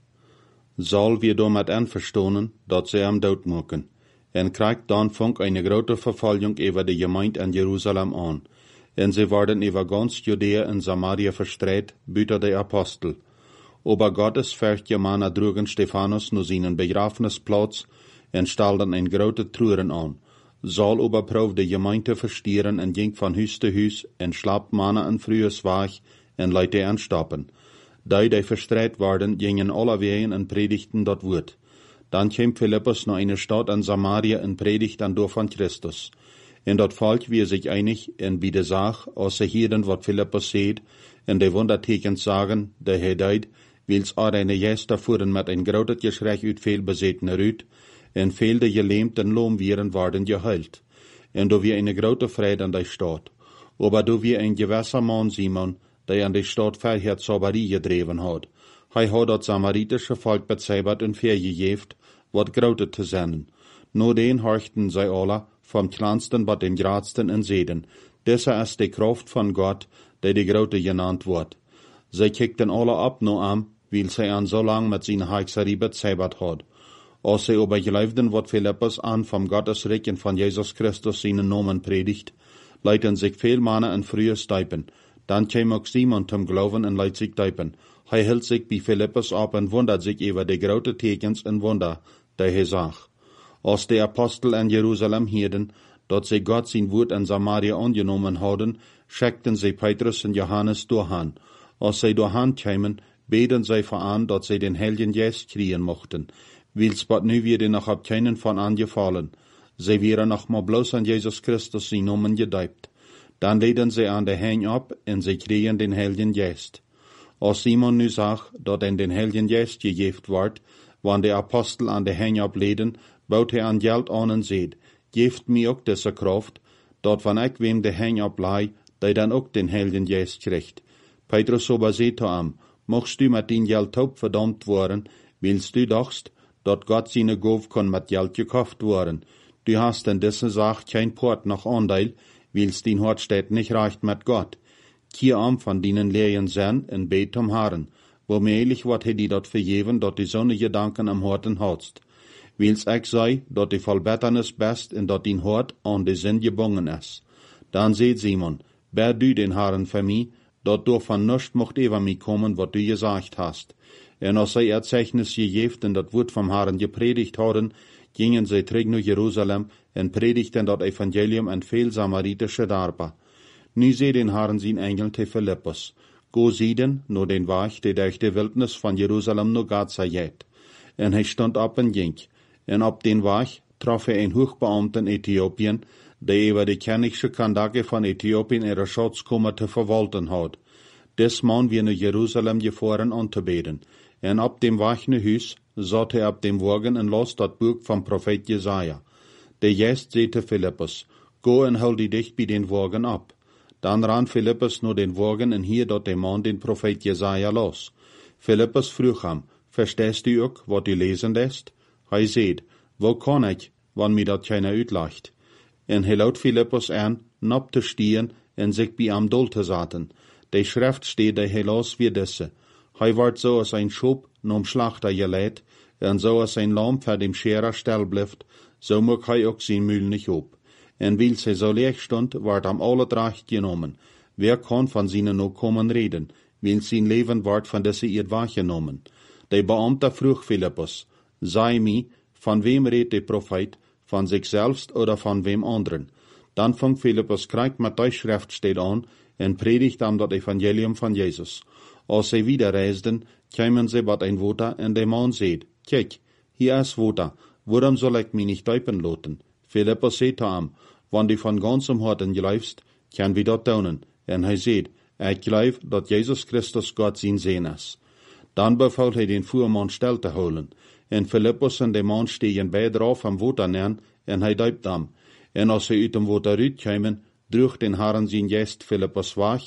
Saul wird damit einverstanden, dat sie am dood maken. En krijgt dan funk eine grote vervolging über die Gemeinde in Jerusalem an. En sie werden über ganz Judäa und Samaria verstreut, büter der Apostel. Aber Gottes Verchtjemana droegen Stephanus nur seinen Begrafenisplatz en stelden een grote Truren an. Saul überprüft die Gemeinde verstieren en ging von Hus zu Hus en schlapt Mana en frühes Wach en Leute anstoppen. Die, die verstreut waren, gingen alle wegen en predigten dat Wort. Dann kam Philippus nach einer Stadt in Samaria en predigten door van Christus. En dat Volk wie sich einig en bij de Sache, als sie hielden wat Philippus seht, en de Wundertekens sagen, der hij deed, wils er eine Gäste voeren met een groot geschrei uit veel bezetene Rüt, en veel de gelähmten Loomwieren worden geheilt. En do wie eine grote Freude an der Stadt. Aber do wie ein gewisser Mann Simon, der an der Stadt verheert Sauberie gedreven hat. Hij had dat samaritische Volk bezeibert en vergejeft, wat grote te zenden. No den horchten zij alle, vom kleinsten bat den gradsten en zeden. Deze is de Kraft van Gott, die de grote genannt wordt. Zij kijkten alle op no am, weil zij an so lang met zijn Hexerie bezeibert had. Als zij aber geloofden wat Philippus an vom Gottesreich en van Jesus Christus seinen Namen predigt, leiten sich veel mannen en frühes Deipen. Dann kam auch Simon zum Glauben en leit sich Deipen. Hij hield sich bij Philippus ab en wundert sich über de grote Tekens en Wunder, die hij zag. Als de Apostel in Jerusalem hielden, dat sie Gott sein Wort in Samaria angenommen hadden, schickten sie Petrus en Johannes durchhan. Als sie durchhan kämen, beten sie voran, dat sie den Heiligen Geist kriegen mochten. Wils bat nu wieder noch ab keinen von angefallen. Sie wären noch mal bloß an Jesus Christus sein Namen gedeibt. Dann leden sie an der Hang ab und sie kriegen den Heiligen Geist. Als Simon nu zag, dat in den Heiligen Geist gegeft ward, wann der Apostel an der Hang ableden, baut er an Geld an und seht, geeft mir auch diese Kraft, dat wann ich wem der Hang ablei, der dann auch den Heiligen Geist kriegt. Petrus aber seht zu ihm, mochst du mit den Geld taub verdammt worden, willst du dachtst, dat Gott seine Gauf kann mit Geld gekauft worden. Du hast in dieser Sache kein Port noch Anteil, willst dein Hort steht nicht recht mit Gott. Kier am von denen Lehren sein und bet am Herren, wo mir ehrlich wat he die dat vergeben, dat die sonne Gedanken am Horten hast. Wils ich sei, dat die Vollbetternis best und dat dein Hort an die Sinn gebungen ist. Dann seht Simon, bär du den Herren für mich, dat du von nichts mocht über mich kommen, wat du gesagt hast. En als sie Erzeichnis gegeft und dat Wort vom Herren gepredigt hadden, gingen sie terug nach Jerusalem und predigten dat Evangelium en veel samaritische Darba. Nu zei den Herren zijn Engel te Philippus, go sieden, no den Weg, der durch die Wildnis von Jerusalem no Gaza geht. En hij stond op en ging. En op den Weg traf er een Hochbeamte in Äthiopien, der über die königliche Kandake von Äthiopien ihre Schatzkammer te verwalten had. Des Mann wir nach Jerusalem gefahren anzubeten. En op dem Weg nach Hus zat er op dem Wagen en las dat Buch vom Prophet Jesaja. Der Geist sagte Philippus, go en hol die dich bei den Wagen ab. Dann ran Philippus nur den Wagen en hier dort der Mann den Prophet Jesaja los. Philippus frug hem, verstehst du auch, wat du lesen lässt? Hij seht, wo kann ich, wann mir dat keiner uitlacht? En hij laut Philippus an, nab te stehen en sich bei am Dol te zaten. De Schrift steht der helaas wie disse. Hij wordt zo als ein Schub nom Schlachter geleid, en zo als ein Lamm vor dem Scherer stell blieft, so mag hij ook zijn Mühl nicht op. En weil sie so leeg stond, ward am alle Dracht genommen. Wer kann von seinen Nachkommen reden, weil sein Leben ward von desse ihr wahrgenommen. Der Beamte frug Philippus, sei mi, von wem redet der Prophet, von sich selbst oder von wem anderen? Dann fang Philippus kriegt mit der Schrift steht an, en predigt am das Evangelium von Jesus. Als sie wieder reisden, kämen sie bat ein Wuter, en der Mann seht, kijk, hier ist Wuter, warum soll ich mich nicht deupen loten? Philippus seht zu ihm, wann du von ganzem Herzen glaubst, kann wir dat tun. En hij seht, ich glaub, dat Jesus Christus Gott sein Sehen ist. Dann befahl hij den Fuhrmann still te holen. En Philippus en de Mann stegen beide drauf am Wuter nähen, en hij deupt am. En als sie uit dem Wuter uitkwamen, droeg den Herren zijn Geest Philippus weg,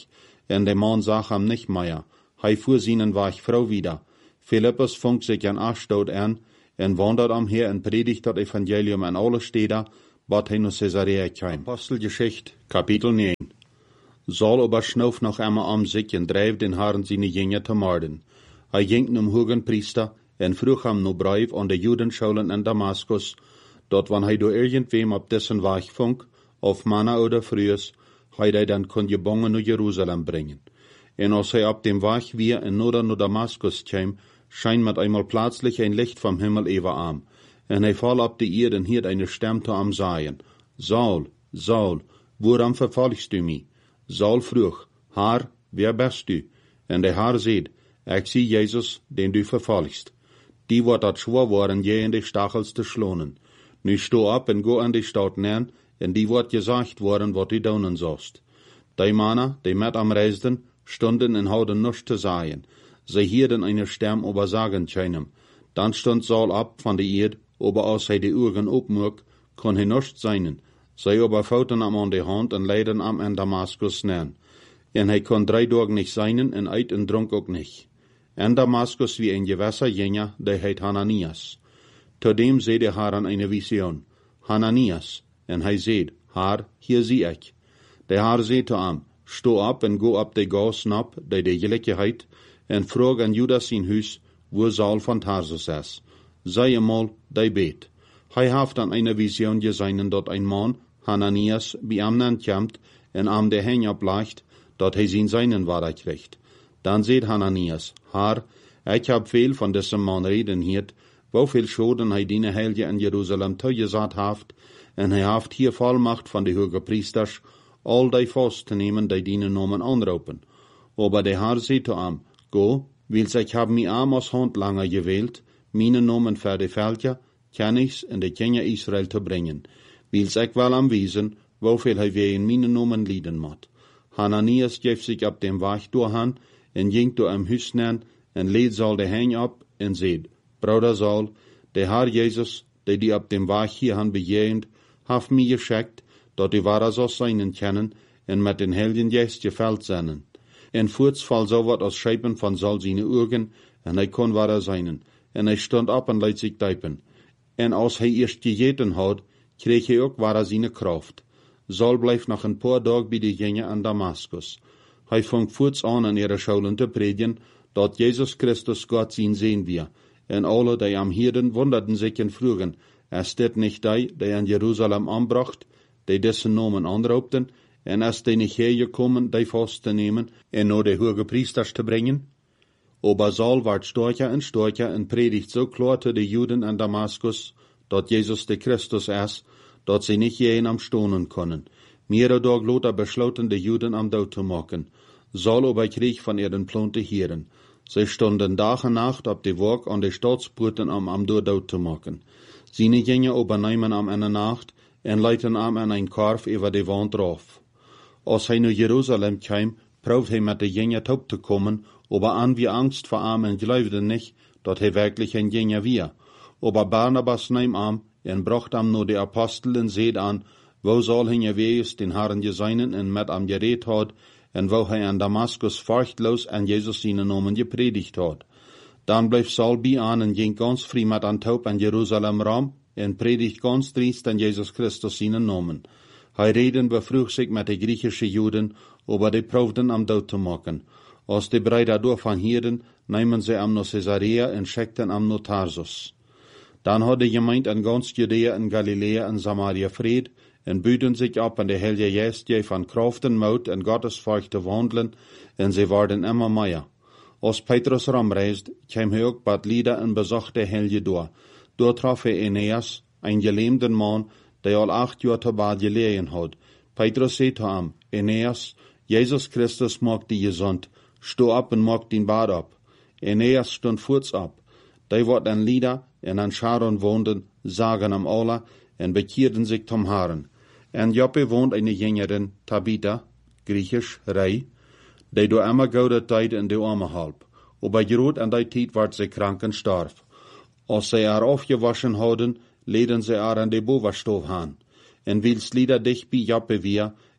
en de man zag hem nicht mehr. Hij voorzienen war ich Frau wieder. Philippus funkt sich an Aschdod an, en wandert am Heer en predigt dat Evangelium an alle Städte, wat hij naar Caesarea kwam. Apostelgeschichte, Kapitel neun. Saul aber schnauf noch einmal am sich en drijf den Herren seine Jünger te marden. Hij ging num hogen Priester en vroeg hem no brief an de Judenschulen in Damaskus, dat wann hij door irgendwem op dessen Weg funk, of Manna oder Frühes, hij hij dan kon gebangen naar Jerusalem brengen. En als hij op dem Weg weer en noder naar Damaskus kwam, scheint met einmal plötzlich ein Licht vom Himmel über am. En hij val op de Erde en hiert eine Stimme zu am sagen, Saul, Saul, woran verfolgst du mich? Saul vroeg, Herr, wer bist du? En de Herr zei, ik zie Jesus, den du verfolgst. Die wordt dat schwor worden je in de stachels te schlonen. Nu sto op en go an de stad neer, en die wordt gezegd worden wat du doen zost. Die mannen, die met am reisden, stunden en houden nichts te sagen. Sie hierden eine Stimme über sagen scheinem. Dann stund Saul ab von der Erde, aber als hij de Augen opmoek, kon hij nichts seinen. Sie aber fouten am an die Hand en leiden am in Damaskus neer. En hij kon drei Tage nicht seinen en eit en dronk ook nicht. In Damaskus wie ein gewisser Jünger, der heit Hananias. Zudem seh der Herr an eine Vision. Hananias. En hij zei, Herr, hier zie ik. Der Herr zei zu ihm, sto ab en go op de gas nap, de de gelijkheid, en vroeg aan Judas zijn huis, wo Saul van Tarsus is. Sei einmal, de bet. Hij heeft an eine Vision gesehen, dat ein Mann, Hananias, bij hem nankomt, en am de heng oplegt, dat hij zijn seinen waarde kriegt. Dan zei Hananias, Herr, ik heb veel van deze man reden hiert, woveel schoden hij diene heilige in Jerusalem toegezet heeft, en hij heeft hier volmacht van de hoge priesters, al die vast te nemen die dienen namen aanroepen. Aber de Herr zei zu ihm, go, wils ik heb mij arm als handlanger gewählt, mijn namen voor de Völker, kennigs in de Kinder Israel te brengen, wils ik wel aanwijzen, woveel hij weer in mijn namen lieden moet. Hananias geeft zich op dem Weg doorhan, en ging door hem huis neer, en leed Saul de heng op, en zei, Bruder Saul, de Herr Jezus, die die op dem Weg hierhan bejegend, heeft mij geschickt, dat die ware zo zijn kennen, en met den Heiligen Geist geveld zijn. En voorts val zo wat als schepen van Saul zijn ogen, en hij kon ware zijn, en hij stond op en liet zich diepen. En als hij eerst gegeten had, kreeg hij ook ware zijn kracht. Saul bleef nog een paar dagen bij de Jünger aan Damaskus. Hij vong voorts aan in ihre Schulen te predigen, dat Jezus Christus Gott zien sehen wir. En alle, die am Hirden, wunderten sich en vroegen, is dit nicht die, die in Jerusalem aanbracht, die dessen Namen aanroepten, en is die nicht hergekommen, die vast te nemen, en naar de hoge priesters te brengen? Aber Saul ward stärker en stärker en predigt so klar zu de Juden in Damaskus, dat Jesus de Christus is, dat sie nicht jeden am stonen können. Mehrere Tage later besloten de Juden am Dood te maken. Saul aber kreeg van ihren Plan te heren. Sie stunden Tag en Nacht op de Werk an de Staatspoorten am am Dood te maken. Seine Jünger aber nemen am in de Nacht en leiten am in ein Korf über de Wand drauf. Als hij naar Jerusalem kwam, proeft hij met de Jünger top te komen, aber an wie Angst vor ihm en geloofde nicht, dat hij wirklich ein Jünger war. Aber Barnabas nahm am en bracht am nur de Apostel en zeid an, wo Saul hin geweest den Herren geseinen en met am gereed had, en wo hij an Damaskus furchtlos en Jesus seine Namen gepredigt had. Dan bleef Saul bij aan en ging ganz vrij met an Taub en Jerusalem ram, en predigt ganz driest en Jesus Christus seine Namen. Hij reden bevroeg zich met de Griechische Juden, aber die proefden am Dood te maken. Als de Brüder daarvan hierden, namen ze am naar Caesarea en schickten am naar Tarsus. Dan had de gemeente in ganz Judäa en Galilea en Samaria vrede, en buiten zich op aan de Heilige Geest je van kracht en moed en Gottesfurcht te wandelen, en ze worden immer meer. Als Petrus ramreist, kwam hij ook bij Lydda en bezocht de Heilige door. Door trof hij Aeneas, een gelähmten man, die al acht jaar te bad gelegen had. Petrus zei te hem, Aeneas, Jesus Christus maakt die gezond, sto op en maak die bad op. Aeneas stond voorts op. Die wordt in Lydda en aan Sharon woonden, zagen hem alle en bekeerden zich zum Herren. En Joppe woont eine Jüngerin, Tabitha, Griechisch, Rei, die door immer goude tijd in de arme halp. Aber groot an die tijd werd ze krank en starf. Als ze haar afgewaschen hadden, leden ze haar aan de bovenstof aan. En wils Lydda dicht bij Joppe weer,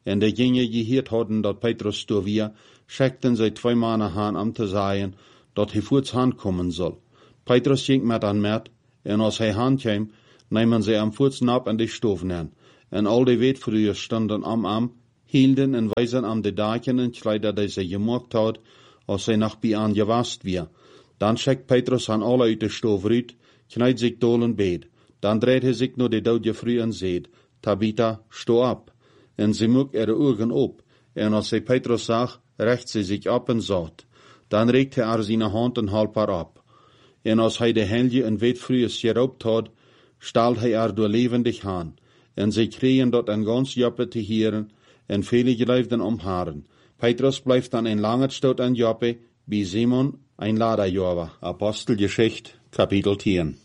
En de gingen geheerd hadden dat Petrus door weer, schickten zij twee mannen aan om te zeggen, dat hij voorts aankomen zal. Petrus ging met aan met, en als hij aankwam, nemen zij hem voorts nap en de stoven aan. En al die weetvrouwen stonden am am, hielden en wijzen aan de daken en kleider die zij gemaakt had, als zij nog bij aan gewast weer. Dan schickt Petrus aan alle uit de stoof uit, knijdt zich dolen beet. Dan dreht hij zich naar de dode vrouw en zegt, Tabitha, sto op. En ze moek ihre ogen op, en als zij Petrus zag, recht ze zich op en zat. Dan reikt hij haar zijn hand en halp haar op. En als hij de helge en weetvrouwen geroopt had, stalt hij haar door levendig aan. En zij kregen dat een gans Joppe te heren, en vele geleefden om haren. Petrus blijft dan een lange stoot aan Joppe, bij Simon, ein Laderjäger. Apostelgeschichte, Kapitel tien.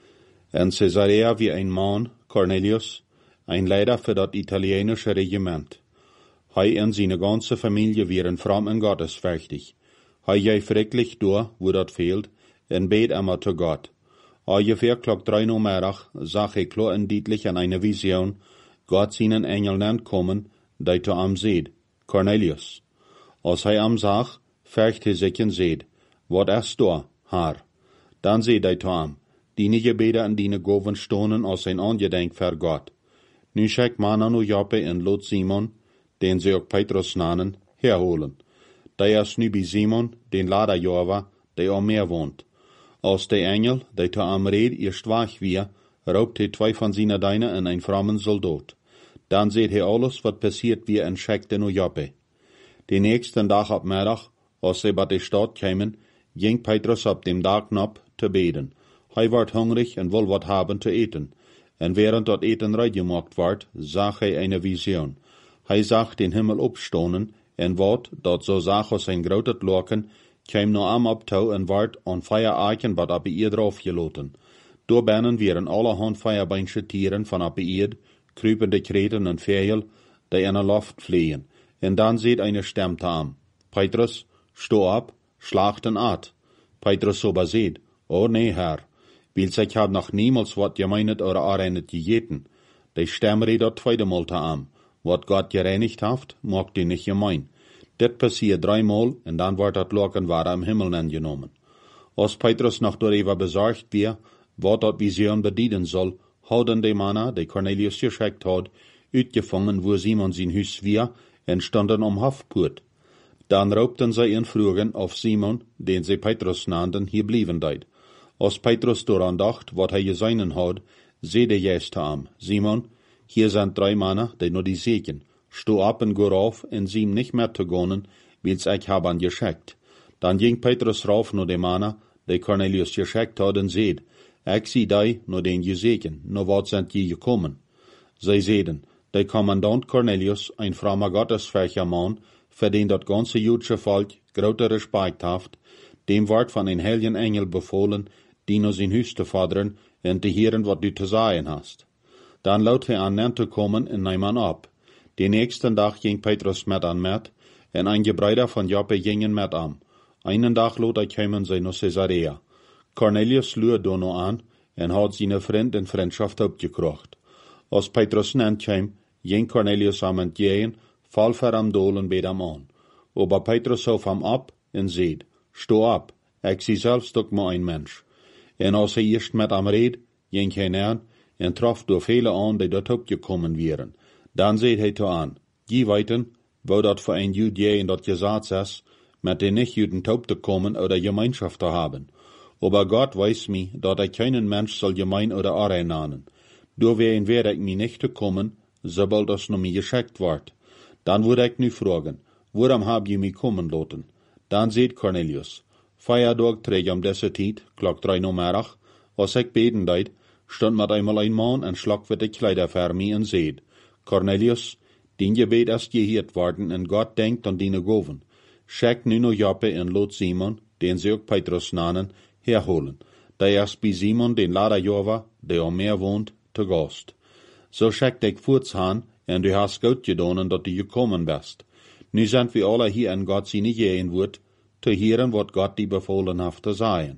En Caesarea wie ein Mann, Cornelius, ein Leiter für das italienische Regiment. Hij en seine ganze Familie waren fromm en gottesfürchtig. Hij ging schrecklich door, wo dat fehlt, en bet immer zu Gott. Ungefähr klock drei Uhr Mittag sah hij klar en deutlich an einer Vision, Gott seinen Engel nennt kommen, die zu ihm seht, Cornelius. Als hij am zag, fürcht hij sich en seht, wat ist da, Herr? Dan seht hij zu ihm, die Gebete en die Goven stonen als ein Angedenk für Gott. Nu schickt man an Joppe en lot Simon, den sie auch Petrus nannen, herholen. Der ist nu bei Simon, den Laderjäger, der am Meer wohnt. Als der Engel, der zu am Red erst wach wie, raubt hij zwei von seiner Deine en ein frommen Soldat. Dann seht hij alles, wat passiert wie en schickt in Joppe. Den nächsten Tag ab Mittag, als sie bei der Stadt kämen, ging Petrus ab dem Tag ab zu beten. Hij ward hungrig en wil wat haben zu eten. En während dat Eten reingemacht ward, zag hij eine Vision. Hij zag den Himmel opstonen, en wat, dat zo zag als een groot loken, kwam no am op touw en ward aan vier eiken wat op de eerd afgeloten. Door binnen waren allerhand vierbeinsche Tieren van op de eerd, kruipende kreten en vegel, die in de lucht vliegen. En dan ziet eine stem aan. Petrus, sto op, slacht en at. Petrus so bezeet, oh nee, Herr. Wils ik had nog niemals wat gemeinet oder areinet gegeten. Die stem reed dat tweede Mal te aan. Wat Gott gereinigt haft, mag die nicht gemein. Dit passiert dreimal, en dan wordt dat Loken waar am Himmel angenomen. Als Petrus noch darüber besorgt wie, wat dat Vision bedienen soll, hadden die Männer, die Cornelius geschickt had, uitgefangen, wo Simon sein Hus wir, en standen om Haftpoort. Dan raubten zij in vroegen of Simon, den sie Petrus nannten, hier blieben deed. Als Petrus daran dacht, wat hij gezeinen had, zeide juist aan, Simon, hier sind drei Männer, die nur die seken. Sto ab en go rauf, en zie nicht mehr te gonen, wils ik haben geschickt. Dan ging Petrus rauf nur de Männer, die Cornelius geschickt had, en zeid, ik zie die, nur den je seken, nur wat sind je gekommen. Zij zeiden, der Kommandant Cornelius, ein frommer gottesfürchtiger Mann, für den dat ganze jüdische Volk große Respekt haft, dem ward von ein heiligen Engel befohlen, die nur sein Hus zu fordern, en te hören, wat du zu sagen hast. Dan laut hij aan hen te komen en neem aan op. Den nächsten Tag ging Petrus met aan met, en ein Gebreider von Joppe gingen met am. Einen Tag lot hij komen zij naar Caesarea. Cornelius luurde dono aan, en had zijn vriend in vriendschaft opgekrocht. Als Petrus nent kwam, ging Cornelius am entgegen, val ver am dolen bij hem aan. Aber Petrus hof hem op, en zeid, sto op, ik zie zelfs ook maar een mens. En als hij eerst met hem reed, ging hij neer, en trof door vele aan die dort opgekommen waren. Dan zei hij te aan, die weten, wo dat voor een Jude in dat gezet is, met den nicht-Juden taub te komen oder Gemeinschaft te haben. Aber Gott weiß mi, dat ik keinen Mensch soll gemein oder areinanen. Door wegen werde ik mi nicht te komen, sobald das no mi geschickt wordt. Dan würde ik nu fragen, waarom hab je mi kommen laten? Dan zei Cornelius, Feierdag träg om deze tijd, klok drei Uhr Mittag, als ik beten deed, stond met einmal ein Mann en schlag witte Kleider für mich en seht, Cornelius, din Gebet ist geheert worden en Gott denkt an dine Goven. Schickt nu no Joppe en lot Simon, den sie auch Petrus nannen, herholen. Der ist bei Simon, den Laderjäger, der am Meer wohnt, zu Gast. So schickt ich voorts han, en du hast gut gedonen, dat du gekommen bist. Nu sind wir alle hier in Gott sie nicht gehen wird, zu hören, wat Gott die befohlen hat zu sagen.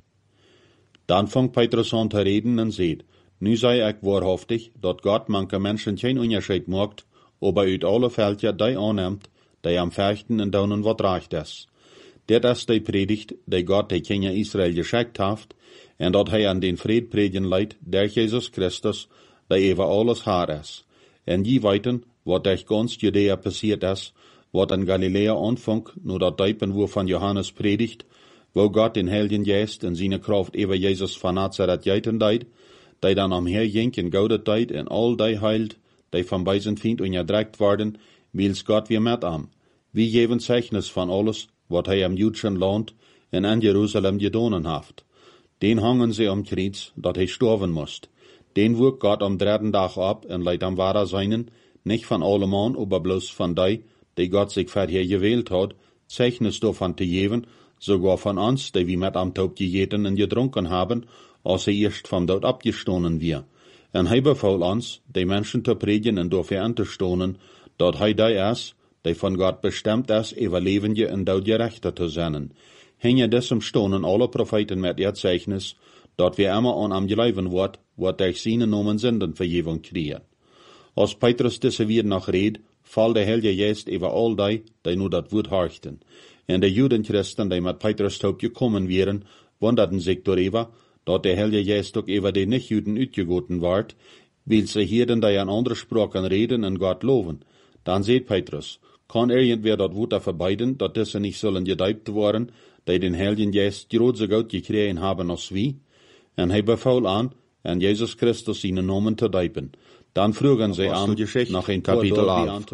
Dan fängt Petrus an zu reden en seht, nu sei ich wahrhaftig, dat Gott manche Menschen kein Unterschied macht, aber uit alle Veldje die aanneemt, die am Fechten en Daunen wat reicht is. Dit is die predigt, die Gott die Kinder Israel geschickt heeft, en dat hij aan den Fried predigen leidt, der Jesus Christus, die over alles haar is. En die weten, wat durch ganz Judäa passiert is, wat in Galilea aanvang, nu dat Deipen wo van Johannes predigt, wo Gott den Heiligen Geist in seine Kraft over Jesus van Nazareth jeiten deed, die dan omherging in goude tijd en al die heilt, die van bij zijn vriend onderdrukt worden, wils Gott weer met am. Wie geven Zeichnis van alles, wat hij am Judschen Land en in Jerusalem gedaan heeft. Den hangen ze om Kreuz, dat hij sterven moest. Den woek Gott am dritten dag ab en leidt am wahrer seinen, nicht van alleman, aber bloß van die, die Gott sich vorher gewählt hat, Zeichnis davon te geven, sogar von uns, die wir mit am Taub gegeten en gedrunken haben, als er erst vom Tod abgestohlen wir. En hij befahl uns, die Menschen te predigen en dafür anzustohlen, dat hij die is, die von Gott bestimmt is, überlebende en doodgerechte te zijn. Hingen desem stonen alle Propheten mit ihr Zeichnis, dat wir immer an am geleiven wordt, wat durch seine Nomen Sünden Vergebung kriegen. Als Petrus diese weer noch red, fall der Heilige Geist über all die, die nur dat Wort horchten. En de Judenchristen, die mit Petrus taub gekommen wären, wunderten sich darüber, dat der Heilige Geist auch über die Nicht-Juden uitgegoten ward, weil sie hierden, die an andere Sprachen reden und Gott loben. Dann seht Petrus, kann irgendwer dat Wort verbeiden, dat diese nicht sollen gedeibt worden, die den Heiligen Geist große Gott gekriegen haben als wie? En hij befahl an, en Jesus Christus seine Namen te deipen. Dann frugen sie an, nach ein Kapitel elf.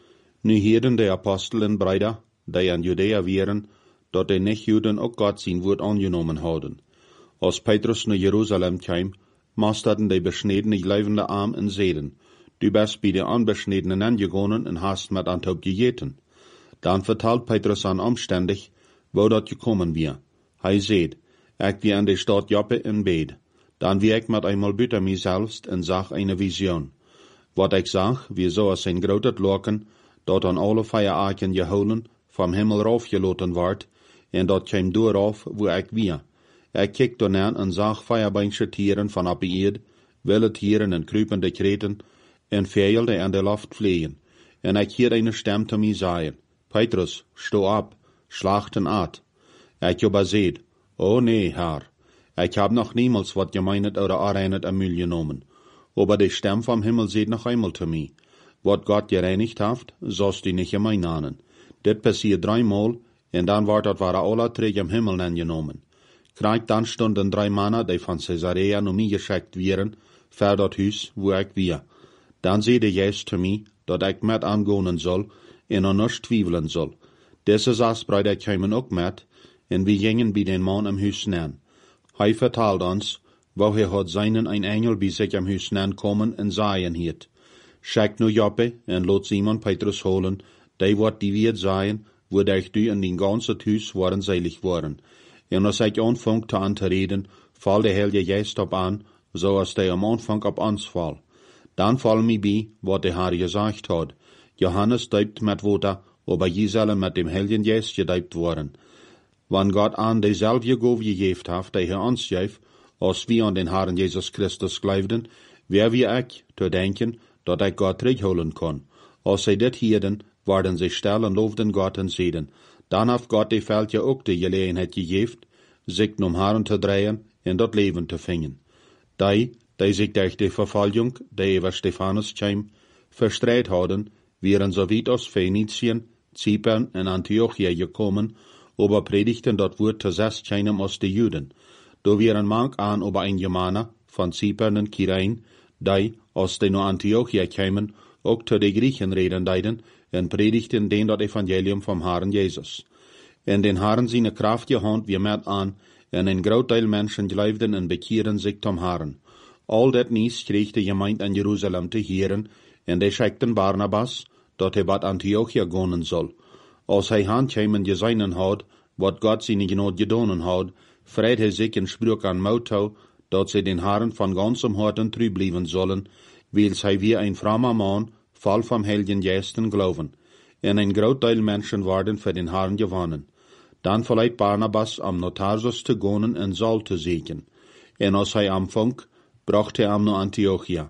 Nu hierden die Apostel en Brüder, die in Judäa wären, dat die Nicht-Juden auch Gott sein Wort angenommen hadden. Als Petrus naar Jerusalem kwam, masterten die beschnedene leivende Arm en zeden. Du bist bij de unbeschnedenen angegangen en hast met an Taub gegeten. Dann vertelt Petrus an omständig, wo dat gekommen wir. Hij seht, ik wie an de Stadt Joppe in Bed. Dan wie ik met einmal buiten mij selbst en zag eine Vision. Wat ik zag, wie zo als een groot loken, dat aan alle vijeraken geholen, vom Himmel raufgeloten ward, en dat kwam dooraf, wo ik wie. Ik keek daarna en zag vijarbeinsche Tieren van op de eerd, wilde Tieren en kruipende kreten, en vijel die aan de lucht vliegen. En ik hoorde eine stem te mij zeggen, Petrus, sto op, schlachten at. Ik aber seht, oh nee, Herr, ich hab noch niemals wat gemeinet oder arreinet am Müll genommen. Aber die Stimme vom Himmel seht noch einmal zu mir. Wat Gott gereinigt haft, sollst du nicht gemein ahnen. Dit passiert dreimal, en dann ward dat waren alle drei im Himmel angenommen. Krieg dann stunden drei Männer, die von Caesarea noch mir geschickt wären, für dat Hus, wo ich wir. Dann seht der Geist zu mir, dat ich mit angehen soll, en an nichts zweifeln soll. Diese sechs Brüder kämen auch mit, en wir gingen bei den Mann am Hus nähen. Hij vertelt uns, wo er hat seinen ein Engel bei sich am Hus nähen kommen en sagen hiet. Schick nu Joppe en lot Simon Petrus holen, die wat die wird sein, wodurch du in den ganzen Hus waren seilig worden. En als ich anfangt an te reden, fall der Heilige Geist op an, so als der am Anfang op uns fall. Dann fall mir bei, wat der Herr gesagt hat. Johannes deupt mit Wasser, aber je sollen mit dem Heiligen Geist gedeupt worden. Wann Gott an dieselbe Gabe gegeben hat, die er uns gab, als wir an den Herrn Jesus Christus glaubten, wer wie ich zu denken, dat ich Gott terugholen kann. Als sie dit hierden, waren sie still und lobten Gott und zeiden, dann hat Gott die Veldje ook de Gelegenheit gegeben, sich um Herren te drehen en dat Leben te vingen. Die, die sich durch die Verfolgung, die über Stephanus kam, verstreit hadden, wären so weit aus Phönizien, Zypern en Antiochia gekommen, aber predigten dat Wort zuerst keinem aus de Juden. Da wären manch an über ein Germaner von Zypern und Kyrein, die, aus den nur Antiochia kämen, auch zu de Griechen reden deiden, en predigten den dat Evangelium vom Herrn Jesus. En den Herrn seine Kraft gehand wir met an, en ein Großteil Menschen glaubten en bekehren sich zum Herrn. All dat nies kreeg de Gemeinde in Jerusalem te hören, en de schickten Barnabas, dat hij wat Antiochia gonen soll. Als hij handkämen geseinen had, wat Gott seine Gnade gedonen had, freit hij sich en sprach an Mautau, dat sie den Herrn von ganzem Herzen treu blieben sollen, wils hij wie ein frommer Mann, voll vom Heiligen Geisten glauben. En ein Großteil Menschen waren für den Herrn gewonnen. Dann verleiht Barnabas am Notarsus zu gehen en Saul zu suchen. En als hij anfang, brachte er am no Antiochia.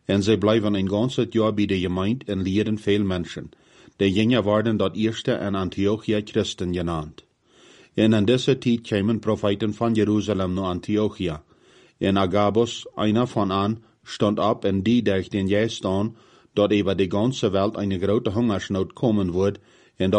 En sie bleiben ein ganzes Jahr bei der Gemeinde und lehren viel Menschen. Die Jünger werden dort erste in Antiochia Christen genannt. En in dieser Zeit kamen Propheten von Jerusalem nach Antiochia. En Agabus, einer von an, stand ab und die durch den Geist an, dort über die ganze Welt eine große Hungersnot kommen wird,